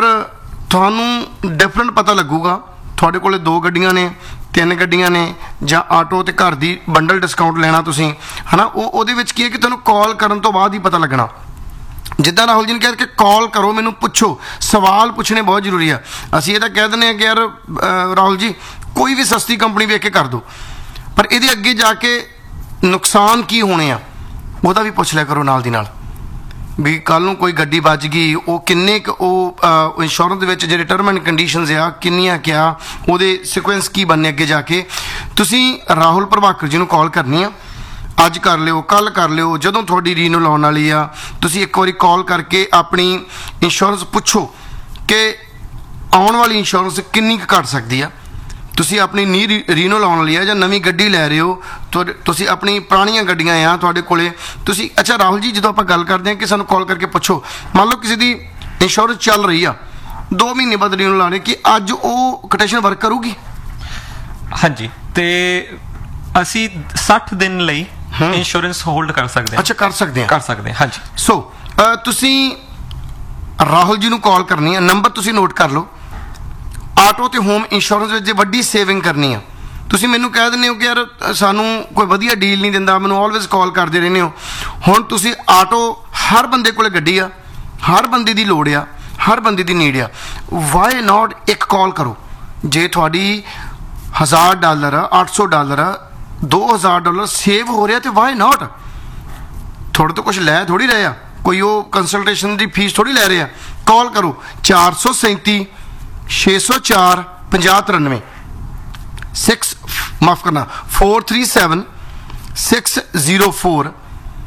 ਤੁਹਾਨੂੰ ਡਿਫਰੈਂਟ ਪਤਾ ਲੱਗੂਗਾ। ਤੁਹਾਡੇ ਕੋਲੇ 2 ਗੱਡੀਆਂ ਨੇ, 3 ਗੱਡੀਆਂ ਨੇ, ਜਾਂ ਆਟੋ ਤੇ ਘਰ ਦੀ ਬੰਡਲ ਡਿਸਕਾਊਂਟ ਲੈਣਾ ਤੁਸੀਂ, ਹੈ ਨਾ, ਉਹਦੇ ਵਿੱਚ ਕੀ ਹੈ ਕਿ ਤੁਹਾਨੂੰ ਕਾਲ ਕਰਨ ਤੋਂ ਬਾਅਦ ਹੀ ਪਤਾ ਲੱਗਣਾ। ਜਿੱਦਾਂ ਰਾਹੁਲ ਜੀ ਨੇ ਕਿਹਾ ਕਿ ਕਾਲ ਕਰੋ, ਮੈਨੂੰ ਪੁੱਛੋ, ਸਵਾਲ ਪੁੱਛਣੇ ਬਹੁਤ ਜ਼ਰੂਰੀ ਆ। ਅਸੀਂ ਇਹ ਤਾਂ ਕਹਿ ਦਿੰਦੇ ਹਾਂ ਕਿ ਯਾਰ ਰਾਹੁਲ ਜੀ ਕੋਈ ਵੀ ਸਸਤੀ ਕੰਪਨੀ ਵੇਖ ਕੇ ਕਰ ਦਿਓ, ਪਰ ਇਹਦੇ ਅੱਗੇ ਜਾ ਕੇ ਨੁਕਸਾਨ ਕੀ ਹੋਣੇ ਆ ਉਹਦਾ ਵੀ ਪੁੱਛ ਲਿਆ ਕਰੋ ਨਾਲ ਦੀ ਨਾਲ, ਵੀ ਕੱਲ ਨੂੰ ਕੋਈ ਗੱਡੀ ਵੱਜ ਗਈ ਉਹ ਕਿੰਨੇ ਕੁ ਉਹ ਇੰਸ਼ੋਰੈਂਸ ਦੇ ਵਿੱਚ ਜਿਹੜੇ ਟਰਮ ਐਂਡ ਕੰਡੀਸ਼ਨਸ ਆ ਕਿੰਨੀਆਂ ਕਿਆ, ਉਹਦੇ ਸਿਕੁਐਂਸ ਕੀ ਬਣਨੇ ਅੱਗੇ ਜਾ ਕੇ। ਤੁਸੀਂ ਰਾਹੁਲ ਪ੍ਰਭਾਕਰ ਜੀ ਨੂੰ ਕਾਲ ਕਰਨੀ ਆ, ਅੱਜ ਕਰ ਲਿਓ, ਕੱਲ ਕਰ ਲਿਓ, ਜਦੋਂ ਤੁਹਾਡੀ ਰੀਨਿਊਅਲ ਆਉਣ ਵਾਲੀ ਆ ਤੁਸੀਂ ਇੱਕ ਵਾਰੀ ਕਾਲ ਕਰਕੇ ਆਪਣੀ ਇੰਸ਼ੋਰੈਂਸ ਪੁੱਛੋ ਕਿ ਆਉਣ ਵਾਲੀ ਇੰਸ਼ੋਰੈਂਸ ਕਿੰਨੀ ਕੁ ਘੱਟ ਸਕਦੀ ਆ। ਤੁਸੀਂ ਆਪਣੀ ਨੀ ਰੀਨਿਊਅਲ ਆਉਣ ਵਾਲੀ ਆ ਜਾਂ ਨਵੀਂ ਗੱਡੀ ਲੈ ਰਹੇ ਹੋ, ਤੁਸੀਂ ਆਪਣੀ ਪੁਰਾਣੀਆਂ ਗੱਡੀਆਂ ਆ ਤੁਹਾਡੇ ਕੋਲੇ, ਤੁਸੀਂ ਅੱਛਾ ਰਾਹੁਲ ਜੀ ਜਦੋਂ ਆਪਾਂ ਗੱਲ ਕਰਦੇ ਹਾਂ ਕਿ ਸਾਨੂੰ ਕਾਲ ਕਰਕੇ ਪੁੱਛੋ, ਮੰਨ ਲਓ ਕਿਸੇ ਦੀ ਇੰਸ਼ੋਰੈਂਸ ਚੱਲ ਰਹੀ ਆ 2 ਮਹੀਨੇ ਬਾਅਦ ਰੀਨਿਊਅਲ ਆਉਣੀ, ਕਿ ਅੱਜ ਉਹ ਕੋਟੇਸ਼ਨ ਵਰਕ ਕਰੂਗੀ? ਹਾਂਜੀ, ਤੇ ਅਸੀਂ 60 ਦਿਨ ਲਈ ਇੰਸ਼ੋਰੈਂਸ ਹੋਲਡ ਕਰ ਸਕਦੇ ਹਾਂ। ਅੱਛਾ, ਕਰ ਸਕਦੇ ਹਾਂ, ਕਰ ਸਕਦੇ ਹਾਂ, ਹਾਂਜੀ। ਸੋ ਤੁਸੀਂ ਰਾਹੁਲ ਜੀ ਨੂੰ ਕਾਲ ਕਰਨੀ ਆ, ਨੰਬਰ ਤੁਸੀਂ ਨੋਟ ਕਰ ਲਓ। ਆਟੋ ਤੇ ਹੋਮ ਇੰਸ਼ੋਰੈਂਸ ਵਿੱਚ ਜੇ ਵੱਡੀ ਸੇਵਿੰਗ ਕਰਨੀ ਆ, ਤੁਸੀਂ ਮੈਨੂੰ ਕਹਿ ਦਿੰਦੇ ਹੋ ਕਿ ਯਾਰ ਸਾਨੂੰ ਕੋਈ ਵਧੀਆ ਡੀਲ ਨਹੀਂ ਦਿੰਦਾ, ਮੈਨੂੰ ਆਲਵੇਜ਼ ਕਾਲ ਕਰਦੇ ਰਹਿੰਦੇ ਹੋ। ਹੁਣ ਤੁਸੀਂ ਆਟੋ, ਹਰ ਬੰਦੇ ਕੋਲੇ ਗੱਡੀ ਆ, ਹਰ ਬੰਦੇ ਦੀ ਲੋੜ ਆ, ਹਰ ਬੰਦੇ ਦੀ ਨੀਡ ਆ, ਵਾਈ ਨਾਟ ਇੱਕ ਕਾਲ ਕਰੋ। ਜੇ ਤੁਹਾਡੀ $1000 ਆ, $800 ਆ, $2000 ਸੇਵ ਹੋ ਰਿਹਾ ਤੇ ਵਾਈ ਨਾਟ। ਥੋੜੇ ਤੋਂ ਕੁਝ ਲੈ ਥੋੜੀ ਰਹੇ ਆ, ਕੋਈ ਉਹ ਕੰਸਲਟੇਸ਼ਨ ਦੀ ਫੀਸ ਥੋੜੀ ਲੈ ਰਹੇ ਆ। ਕਾਲ ਕਰੋ 437 604 5093 ਮਾਫ ਕਰਨਾ 437 604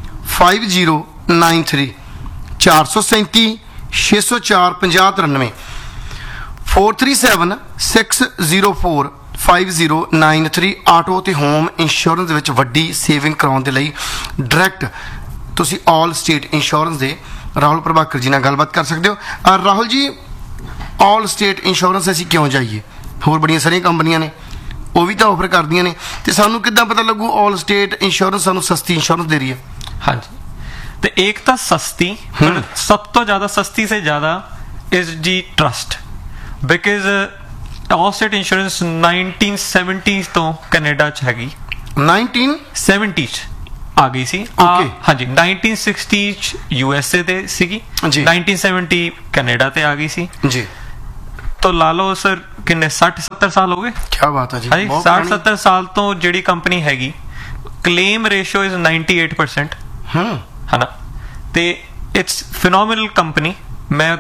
5093 437 604 5093 437 604 5093। ਆਟੋ ਤੇ ਹੋਮ ਇੰਸ਼ੋਰੈਂਸ ਵਿੱਚ ਵੱਡੀ ਸੇਵਿੰਗ ਕਰਾਉਣ ਦੇ ਲਈ ਡਾਇਰੈਕਟ ਤੁਸੀਂ ਆਲ ਸਟੇਟ ਇੰਸ਼ੋਰੈਂਸ ਦੇ ਰਾਹੁਲ ਪ੍ਰਭਾਕਰ ਜੀ ਨਾਲ ਗੱਲਬਾਤ ਕਰ ਸਕਦੇ ਹੋ। ਰਾਹੁਲ ਜੀ, ਆਲ ਸਟੇਟ ਇੰਸ਼ੋਰੈਂਸ ਅਸੀਂ ਕਿਉਂ ਜਾਈਏ? ਹੋਰ ਬੜੀਆਂ ਸਾਰੀਆਂ ਕੰਪਨੀਆਂ ਨੇ, ਉਹ ਵੀ ਤਾਂ ਆਫਰ ਕਰਦੀਆਂ ਨੇ, ਤੇ ਸਾਨੂੰ ਕਿੱਦਾਂ ਪਤਾ ਲੱਗੂ ਆਲ ਸਟੇਟ ਇੰਸ਼ੋਰੈਂਸ ਸਾਨੂੰ ਸਸਤੀ ਇੰਸ਼ੋਰੈਂਸ ਦੇ ਰਹੀ ਹੈ? ਹਾਂਜੀ, ਤੇ ਇੱਕ ਤਾਂ ਸਸਤੀ, ਪਰ ਸਭ ਤੋਂ ਜ਼ਿਆਦਾ ਸਸਤੀ ਸੇ ਜ਼ਿਆਦਾ ਇਜ਼ ਜੀ trust, because all state insurance 1970 ਤੋਂ ਕੈਨੇਡਾ 'ਚ ਹੈਗੀ। 1970 'ਚ ਆ ਗਈ ਸੀ। ਹਾਂਜੀ, 1960 'ਚ USA ਤੇ ਸੀਗੀ, 1970 ਕੈਨੇਡਾ ਤੇ ਆ ਗਈ ਸੀ ਜੀ। तो ला लो सर किन्ने 60-70 साल हो गए। क्या बात है जी, 60-70 साल तो ਜਿਹੜੀ ਕੰਪਨੀ ਹੈਗੀ, ਕਲੇਮ ਰੇਸ਼ੋ ਇਜ਼ 98%, ਹੈ ਨਾ, ਤੇ ਇਟਸ ਫਿਨੋਮੀਨਲ ਕੰਪਨੀ। ਮੈਂ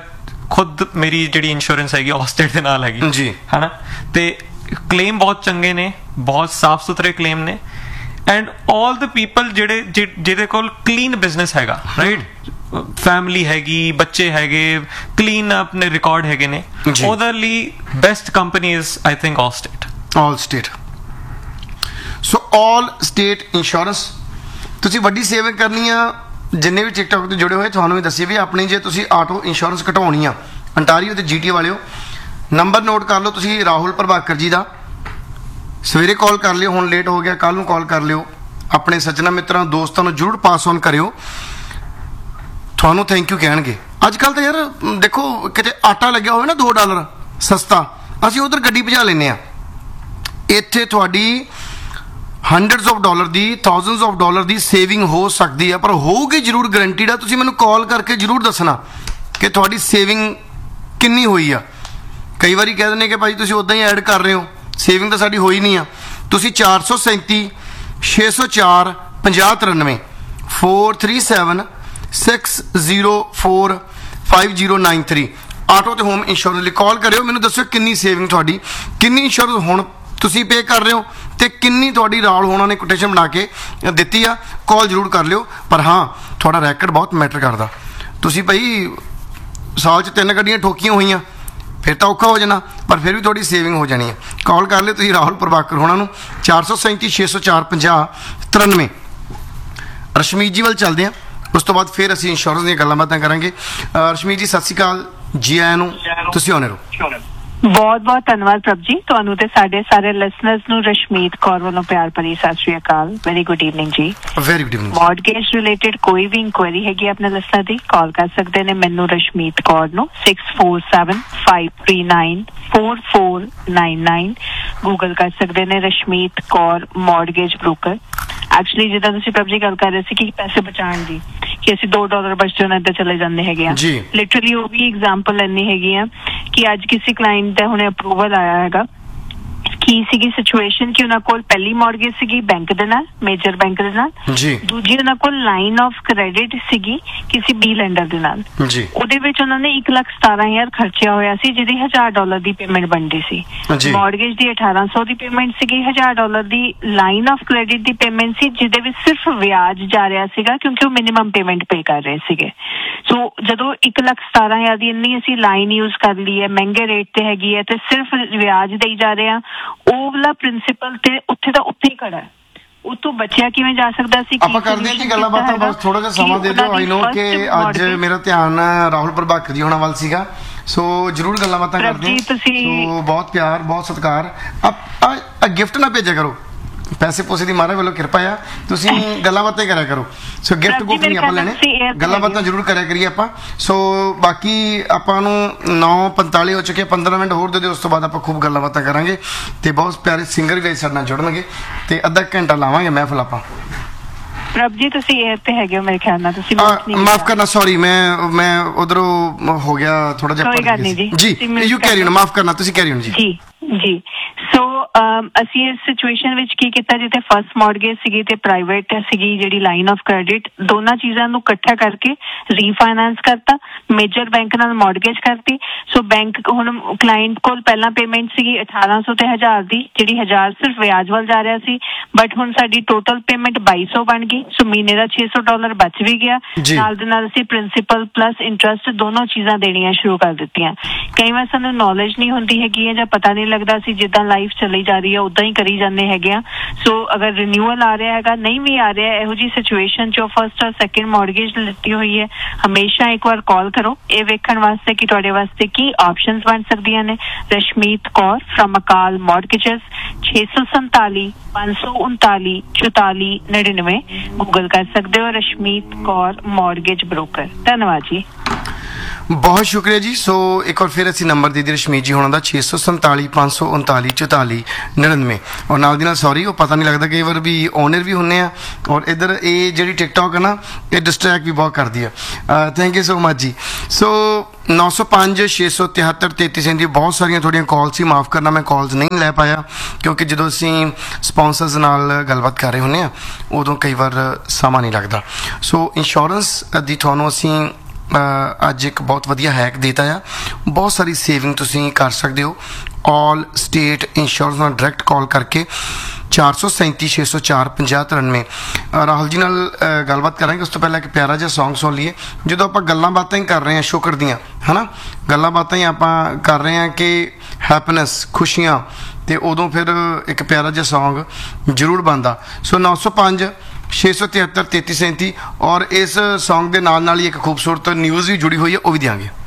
ਖੁਦ ਮੇਰੀ ਜਿਹੜੀ ਇੰਸ਼ੋਰੈਂਸ ਹੈਗੀ ਆਲਸਟੇਟ ਦੇ ਨਾਲ ਹੈਗੀ ਜੀ ਹਨਾ, ਤੇ ਕਲੇਮ ਬਹੁਤ ਚੰਗੇ ਨੇ, ਬਹੁਤ ਸਾਫ ਸੁਥਰੇ ਕਲੇਮ ਨੇ, ਐਂਡ ਆਲ ਦ ਪੀਪਲ ਜਿਹਦੇ ਕੋਲ ਕਲੀਨ ਬਿਜ਼ਨਸ ਹੈਗਾ, ਰਾਈਟ, ਫੈਮਿਲੀ ਹੈਗੀ, ਬੱਚੇ ਹੈਗੇ, ਕਲੀਨ ਆਪਣੇ ਰਿਕਾਰਡ ਹੈਗੇ ਨੇ, ਉਹਦੇ ਲਈ best company is I think Allstate. So all state insurance, ਤੁਸੀਂ ਵੱਡੀ ਸੇਵਿੰਗ ਕਰਨੀ ਆ। ਜਿੰਨੇ ਵੀ ਟਿਕਟੌਕ ਤੋਂ ਜੁੜੇ ਹੋਏ ਤੁਹਾਨੂੰ ਵੀ ਦੱਸੀਏ ਵੀ ਆਪਣੀ ਜੇ ਤੁਸੀਂ ਆਟੋ ਇੰਸ਼ੋਰੈਂਸ ਘਟਾਉਣੀ ਆ ਅੰਟਾਰੀਓ ਤੇ GTA ਵਾਲਿਓ, ਨੰਬਰ ਨੋਟ ਕਰ ਲਓ ਤੁਸੀਂ ਰਾਹੁਲ ਪ੍ਰਭਾਕਰ ਜੀ ਦਾ। ਸਵੇਰੇ ਕਾਲ ਕਰ ਲਿਓ, ਹੁਣ ਲੇਟ ਹੋ ਗਿਆ, ਕੱਲ ਨੂੰ ਕਾਲ ਕਰ ਲਿਓ, ਆਪਣੇ ਸੱਜਣਾ ਮਿੱਤਰਾਂ ਦੋਸਤਾਂ ਨੂੰ ਜ਼ਰੂਰ ਪਾਸ ਔਨ ਕਰਿਓ, ਤੁਹਾਨੂੰ ਥੈਂਕ ਯੂ ਕਹਿਣਗੇ। ਅੱਜ ਕੱਲ ਤਾਂ ਯਾਰ ਦੇਖੋ ਕਿਤੇ ਆਟਾ ਲੱਗਿਆ ਹੋਵੇ ਨਾ $2 ਸਸਤਾ, ਅਸੀਂ ਉਧਰ ਗੱਡੀ ਭਜਾ ਲੈਂਦੇ ਆ। ਇੱਥੇ ਤੁਹਾਡੀ hundreds of dollars the, thousands of dollars the saving ਹੋ ਸਕਦੀ ਹੈ, ਪਰ ਹੋਊਗੀ ਜ਼ਰੂਰ, ਗਰੰਟੀਡ ਆ। ਤੁਸੀਂ ਮੈਨੂੰ ਕਾਲ ਕਰਕੇ ਜ਼ਰੂਰ ਦੱਸਣਾ ਕਿ ਤੁਹਾਡੀ ਸੇਵਿੰਗ ਕਿੰਨੀ ਹੋਈ ਆ। ਕਈ ਵਾਰੀ ਕਹਿ ਦਿੰਦੇ ਕਿ ਭਾਈ ਤੁਸੀਂ ਉਦਾਂ ਹੀ ਐਡ ਕਰ ਰਹੇ ਹੋ, ਸੇਵਿੰਗ ਤਾਂ ਸਾਡੀ ਹੋਈ ਨਹੀਂ ਆ। ਤੁਸੀਂ 437 604 5093 437 604 5093 ਆਟੋ ਤੇ ਹੋਮ ਇੰਸ਼ੋਰੈਂਸ ਲਈ ਕਾਲ ਕਰਿਓ, ਮੈਨੂੰ ਦੱਸਿਓ ਕਿੰਨੀ ਸੇਵਿੰਗ ਤੁਹਾਡੀ, ਕਿੰਨੀ ਇੰਸ਼ੋਰੈਂਸ ਹੁਣ ਤੁਸੀਂ ਪੇ ਕਰ ਰਹੇ ਹੋ ਤੇ ਕਿੰਨੀ ਤੁਹਾਡੀ ਰਾਲ ਹੋਣਾ ਨੇ ਕੋਟੇਸ਼ਨ ਬਣਾ ਕੇ ਦਿੱਤੀ ਆ। ਕਾਲ ਜ਼ਰੂਰ ਕਰ ਲਿਓ, ਪਰ ਹਾਂ ਤੁਹਾਡਾ ਰੈਕਡ ਬਹੁਤ ਮੈਟਰ ਕਰਦਾ। ਤੁਸੀਂ ਭਾਈ ਸਾਲ 'ਚ 3 ਗੱਡੀਆਂ ਠੋਕੀਆਂ ਹੋਈਆਂ ਫਿਰ ਤਾਂ ਔਖਾ ਹੋ ਜਾਣਾ, ਪਰ ਫਿਰ ਵੀ ਤੁਹਾਡੀ ਸੇਵਿੰਗ ਹੋ ਜਾਣੀ ਹੈ। ਕਾਲ ਕਰ ਲਿਓ ਤੁਸੀਂ ਰਾਹੁਲ ਪ੍ਰਭਾਕਰ ਹੋਣਾ ਨੂੰ 437 604 5093। ਰਸ਼ਮੀਤ ਜੀ ਵੱਲ ਚੱਲਦੇ ਹਾਂ, ਉਸ ਤੋਂ ਬਾਅਦ ਫਿਰ ਅਸੀਂ ਇੰਸ਼ੋਰੈਂਸ ਦੀਆਂ ਗੱਲਾਂ ਬਾਤਾਂ ਕਰਾਂਗੇ। ਰਸ਼ਮੀਤ ਜੀ ਸਤਿ ਸ਼੍ਰੀ ਅਕਾਲ, ਜੀ ਆਇਆਂ ਨੂੰ, ਤੁਸੀਂ ਆਉਣੇ ਰਹੋ। ਬਹੁਤ ਬਹੁਤ ਧੰਨਵਾਦ ਪ੍ਰਭ ਜੀ, ਤੁਹਾਨੂੰ ਤੇ ਸਾਡੇ ਸਾਰੇ ਲਿਸਨਰਸ ਨੂੰ ਰਸ਼ਮੀਤ ਕੌਰ ਵੱਲੋਂ ਪਿਆਰ ਭਰੀ ਸਤਿ ਸ਼੍ਰੀ ਅਕਾਲ। ਵੈਰੀ ਗੁੱਡ ਈਵਨਿੰਗ ਜੀ। Very good evening. Mortgage related ਕੋਈ ਵੀ ਇਨਕੁਆਇਰੀ ਹੈਗੀ ਆਪਣੇ ਲਿਸਨਰ ਦੀ, ਕਾਲ ਕਰ ਸਕਦੇ ਨੇ ਮੈਨੂੰ ਰਸ਼ਮੀਤ ਕੌਰ ਨੂੰ 6475394499। ਗੂਗਲ ਕਰ ਸਕਦੇ ਨੇ Rashmeet Kaur mortgage broker. Actually ਜਿੱਦਾਂ ਤੁਸੀਂ ਪ੍ਰਭ ਜੀ ਗੱਲ ਕਰ ਰਹੇ ਸੀ ਕਿ ਪੈਸੇ ਬਚਾਉਣ ਦੀ, ਕਿ ਅਸੀਂ $2 ਬਚਦੇ ਉਹਨਾਂ ਇੱਦਾਂ ਚਲੇ ਜਾਂਦੇ ਹੈਗੇ ਆ, ਲਿਟਰਲੀ ਉਹ ਵੀ ਐਗਜ਼ਾਮਪਲ ਇੰਨੀ ਹੈਗੀ ਆ ਕਿ ਅੱਜ ਕਿਸੇ ਕਲਾਇੰਟ ਦਾ ਹੁਣੇ ਅਪਰੂਵਲ ਆਇਆ ਹੈਗਾ। ਕੀ ਸੀਗੀ ਸਿਚੁਏਸ਼ਨ ਕਿ ਉਹਨਾਂ ਕੋਲ ਪਹਿਲੀ ਮੌਰਗੇਜ ਸੀਗੀ ਬੈਂਕ ਦੇ ਨਾਲ, ਮੇਜਰ ਬੈਂਕ ਦੇ ਨਾਲ, ਦੂਜੀ ਉਹਨਾਂ ਕੋਲ ਲਾਈਨ ਆਫ ਕ੍ਰੈਡਿਟ ਸੀਗੀ ਕਿਸੇ ਬੀ ਲੈਂਡਰ ਦੇ ਨਾਲ। ਉਹਦੇ ਵਿੱਚ ਉਹਨਾਂ ਨੇ 1,17,000 ਖਰਚਿਆ ਹੋਇਆ ਸੀ, ਜਿਹਦੀ $1,000 ਦੀ ਪੇਮੈਂਟ ਬਣਦੀ ਸੀ। ਮੌਰਗੇਜ ਦੀ 1,800 ਦੀ ਪੇਮੈਂਟ ਸੀਗੀ, $1,000 ਦੀ line of credit the payment ਸੀ, ਜਿਹਦੇ ਵਿੱਚ ਸਿਰਫ ਵਿਆਜ ਜਾ ਰਿਹਾ ਸੀਗਾ ਕਿਉਂਕਿ ਉਹ ਮਿਨੀਮਮ ਪੇਮੈਂਟ ਪੇ ਕਰ ਰਹੇ ਸੀਗੇ। ਸੋ ਜਦੋਂ 1,17,000 ਦੀ ਇੰਨੀ ਅਸੀਂ ਲਾਈਨ ਯੂਜ਼ ਕਰ ਲਈ ਹੈ, ਮਹਿੰਗੇ ਰੇਟ ਤੇ ਹੈਗੀ ਹੈ, ਤੇ ਸਿਰਫ ਵਿਆਜ ਦੇਈ ਜਾ ਰਹੇ ਆ, ਉਹ ਵਾਲਾ ਪ੍ਰਿੰਸੀਪਲ ਤੇ ਉੱਥੇ ਦਾ ਉੱਥੇ ਹੀ ਖੜਾ ਹੈ। ਉਹ ਤੋਂ ਬਚਿਆ ਕਿਵੇਂ ਜਾ ਸਕਦਾ ਸੀ? ਆਪਾਂ ਕਰਦੇ ਹਾਂ ਜੀ ਗੱਲਾਂ ਬਾਤਾਂ, ਬਸ ਥੋੜਾ ਜਿਹਾ ਸਮਾਂ ਦੇ ਦਿਓ। ਆਈ ਨੋ ਕਿ ਅੱਜ ਮੇਰਾ ਧਿਆਨ ਰਾਹੁਲ ਪ੍ਰਭਾਕਰ ਜੀ ਹੋਣਾ ਵੱਲ ਸੀਗਾ, ਸੋ ਜ਼ਰੂਰ ਗੱਲਾਂ ਬਾਤਾਂ ਕਰਦੇ ਹਾਂ। ਸੋ ਬਹੁਤ ਪਿਆਰ, ਬਹੁਤ ਸਤਿਕਾਰ। ਗਿਫਟ ਨਾ ਭੇਜਿਆ ਕਰੋ, ਪੈਸੇ ਪੂਸੇ ਦੀ ਮਹਾਰਾਜ ਵੱਲੋਂ ਕਿਰਪਾ ਆ, ਤੁਸੀਂ ਗੱਲਾਂ ਬਾਤਾਂ ਕਰਿਆ ਕਰੋ। ਸੋ ਗਿਫਟ ਗੁਫਟ ਨਹੀਂ ਆਪਾਂ ਲੈਣੇ, ਗੱਲਾਂ ਬਾਤਾਂ ਜ਼ਰੂਰ ਕਰਿਆ ਕਰੀਏ ਆਪਾਂ। ਸੋ ਬਾਕੀ ਆਪਾਂ ਨੂੰ 9:45 ਹੋ ਚੁੱਕੇ, 15 ਮਿੰਟ ਹੋਰ ਦੇ ਦਿਓ, ਉਸ ਤੋਂ ਬਾਅਦ ਆਪਾਂ ਖੂਬ ਗੱਲਾਂ ਬਾਤਾਂ ਕਰਾਂਗੇ ਤੇ ਬਹੁਤ ਪਿਆਰੇ ਸਿੰਗਰ ਵੀ ਸਾਡੇ ਨਾਲ ਜੁੜਨਗੇ ਤੇ ਅੱਧਾ ਘੰਟਾ ਲਾਵਾਂਗੇ ਮਹਿਫਲ ਆਪਾਂ। ਪ੍ਰਭ ਜੀ ਤੁਸੀਂ 에ਅਰ ਤੇ ਹੈਗੇ ਹੋ ਮੇਰੇ ਖਿਆਲ ਨਾਲ, ਤੁਸੀਂ ਮਾਫ ਕਰਨਾ, ਸੌਰੀ ਮੈਂ ਉਧਰੋਂ ਹੋ ਗਿਆ ਥੋੜਾ ਜਿਹਾ। ਕੋਈ ਗੱਲ ਨਹੀਂ ਜੀ, ਯੂ ਕੈਰੀ ਔਨ, ਮਾਫ ਕਰਨਾ, ਤੁਸੀਂ ਕੈਰੀ ਔਨ ਜੀ। ਜੀ ਸੋ ਅਸੀਂ ਇਸ ਸਿਚੁਏਸ਼ਨ ਵਿੱਚ ਕੀ ਕੀਤਾ, ਜਿੱਥੇ ਫਸਟ ਮੌਰਗੇਜ ਸੀਗੀ ਤੇ ਪ੍ਰਾਈਵੇਟ ਸੀਗੀ ਜਿਹੜੀ ਲਾਈਨ ਆਫ ਕ੍ਰੈਡਿਟ, ਦੋਨਾਂ ਚੀਜ਼ਾਂ ਨੂੰ ਇਕੱਠਾ ਕਰਕੇ ਰੀਫਾਈਨਾਂਸ ਕਰਤਾ, ਮੇਜਰ ਬੈਂਕ ਨਾਲ ਮੌਰਗੇਜ ਕਰਤੀ। ਸੋ ਬੈਂਕ ਹੁਣ ਕਲਾਇੰਟ ਕੋਲ ਪਹਿਲਾਂ ਪੇਮੈਂਟ ਸੀਗੀ 1,800 ਤੇ 1,000 ਦੀ, ਜਿਹੜੀ 1,000 ਸਿਰਫ ਵਿਆਜ ਵੱਲ ਜਾ ਰਿਹਾ ਸੀ, ਬਟ ਹੁਣ ਸਾਡੀ ਟੋਟਲ ਪੇਮੈਂਟ 2,200 ਬਣ ਗਈ। ਸੋ ਮਹੀਨੇ ਦਾ $600 ਬਚ ਵੀ ਗਿਆ, ਨਾਲ ਦੇ ਨਾਲ ਅਸੀਂ ਪ੍ਰਿੰਸੀਪਲ ਪਲੱਸ ਇੰਟਰਸਟ ਦੋਨੋਂ ਚੀਜ਼ਾਂ ਦੇਣੀਆਂ ਸ਼ੁਰੂ ਕਰ ਦਿੱਤੀਆਂ। ਕਈ ਵਾਰ ਸਾਨੂੰ ਨੌਲੇਜ ਨਹੀਂ ਹੁੰਦੀ ਹੈਗੀ ਹੈ ਜਾਂ ਪਤਾ ਨਹੀਂ ਲੱਗਦਾ, ਸੀ ਜਿੱਦਾਂ ਲਾਈਫ ਚੱਲੀ ਜਾ ਰਹੀ ਹੈ ਉਦਾਂ ਹੀ ਕਰੀ ਜਾਂਦੇ ਹੈਗੇ ਆ। ਸੋ ਅਗਰ ਰਿਨਿਊਅਲ ਆ ਰਿਹਾ ਹੈਗਾ, ਨਹੀਂ ਵੀ ਆ ਰਿਹਾ, ਇਹੋ ਜਿਹੀ ਸਿਚੁਏਸ਼ਨ 'ਚ ਫਸਟ ਔਰ ਸੈਕਿੰਡ ਮੌਰਗੇਜ ਲਿੱਤੀ ਹੋਈ ਹੈ, ਹਮੇਸ਼ਾ ਇੱਕ ਵਾਰ ਕਾਲ ਕਰੋ ਇਹ ਵੇਖਣ ਵਾਸਤੇ ਕਿ ਤੁਹਾਡੇ ਵਾਸਤੇ ਕੀ ਆਪਸ਼ਨਸ ਬਣ ਸਕਦੀਆਂ ਨੇ। ਰਸ਼ਮੀਤ ਕੌਰ ਫਰਮ ਅਕਾਲ ਮੌਰਗੇਜਸ 647 539 4499। ਗੂਗਲ ਕਰ ਸਕਦੇ ਹੋ ਰਸ਼ਮੀਤ ਕੌਰ ਮੌਰਗੇਜ ਬ੍ਰੋਕਰ। ਧੰਨਵਾਦ ਜੀ, ਬਹੁਤ ਸ਼ੁਕਰੀਆ ਜੀ। ਸੋ ਇੱਕ ਵਾਰ ਫਿਰ ਅਸੀਂ ਨੰਬਰ ਦੇ ਦਿੱਤੇ ਰਸ਼ਮੀਤ ਜੀ ਹੋਣਾ ਦਾ 647 539 4499। ਔਰ ਨਾਲ ਦੀ ਨਾਲ ਸੌਰੀ, ਉਹ ਪਤਾ ਨਹੀਂ ਲੱਗਦਾ ਕਈ ਵਾਰ ਵੀ ਓਨਰ ਵੀ ਹੁੰਦੇ ਆ, ਔਰ ਇੱਧਰ ਇਹ ਜਿਹੜੀ ਟਿਕਟੌਕ ਹੈ ਨਾ, ਇਹ ਡਿਸਟਰੈਕਟ ਵੀ ਬਹੁਤ ਕਰਦੀ ਆ। ਥੈਂਕ ਯੂ ਸੋ ਮਚ ਜੀ। ਸੋ 905 673 33 ਦੀ ਬਹੁਤ ਸਾਰੀਆਂ ਤੁਹਾਡੀਆਂ ਕਾਲ ਸੀ, ਮਾਫ ਕਰਨਾ ਮੈਂ ਕਾਲਸ ਨਹੀਂ ਲੈ ਪਾਇਆ ਕਿਉਂਕਿ ਜਦੋਂ ਅਸੀਂ ਸਪਾਂਸਰਸ ਨਾਲ ਗੱਲਬਾਤ ਕਰ ਰਹੇ ਹੁੰਦੇ ਆ ਉਦੋਂ ਕਈ ਵਾਰ ਸਮਾਂ ਨਹੀਂ ਲੱਗਦਾ। ਸੋ ਇੰਸ਼ੋਰੈਂਸ ਦੀ ਤੁਹਾਨੂੰ ਅਸੀਂ ਅੱਜ ਇੱਕ ਬਹੁਤ ਵਧੀਆ ਹੈਕ ਦੇਤਾ ਆ। ਬਹੁਤ ਸਾਰੀ ਸੇਵਿੰਗ ਤੁਸੀਂ ਕਰ ਸਕਦੇ ਹੋ ਆਲ ਸਟੇਟ ਇੰਸ਼ੋਰੈਂਸ ਨਾਲ ਡਾਇਰੈਕਟ ਕਾਲ ਕਰਕੇ 437-604-5093। ਰਾਹੁਲ ਜੀ ਨਾਲ ਗੱਲਬਾਤ ਕਰਾਂਗੇ। ਉਸ ਤੋਂ ਪਹਿਲਾਂ ਇੱਕ ਪਿਆਰਾ ਜਿਹਾ ਸੌਂਗ ਸੁਣ ਲਈਏ। ਜਦੋਂ ਆਪਾਂ ਗੱਲਾਂ ਬਾਤਾਂ ਹੀ ਕਰ ਰਹੇ ਹਾਂ ਸ਼ੁਕਰ ਦੀਆਂ, ਹੈ ਨਾ, ਗੱਲਾਂ ਬਾਤਾਂ ਹੀ ਆਪਾਂ ਕਰ ਰਹੇ ਹਾਂ ਕਿ ਹੈਪੀਨੈਸ, ਖੁਸ਼ੀਆਂ, ਤੇ ਉਦੋਂ ਫਿਰ ਇੱਕ ਪਿਆਰਾ ਜਿਹਾ ਸੌਂਗ ਜ਼ਰੂਰ ਬਣਦਾ। ਸੋ 905-673-3337 ਔਰ ਇਸ ਸੌਂਗ ਦੇ ਨਾਲ ਨਾਲ ਹੀ ਇੱਕ ਖੂਬਸੂਰਤ ਨਿਊਜ਼ ਵੀ ਜੁੜੀ ਹੋਈ ਹੈ, ਉਹ ਵੀ ਦਿਆਂਗੇ।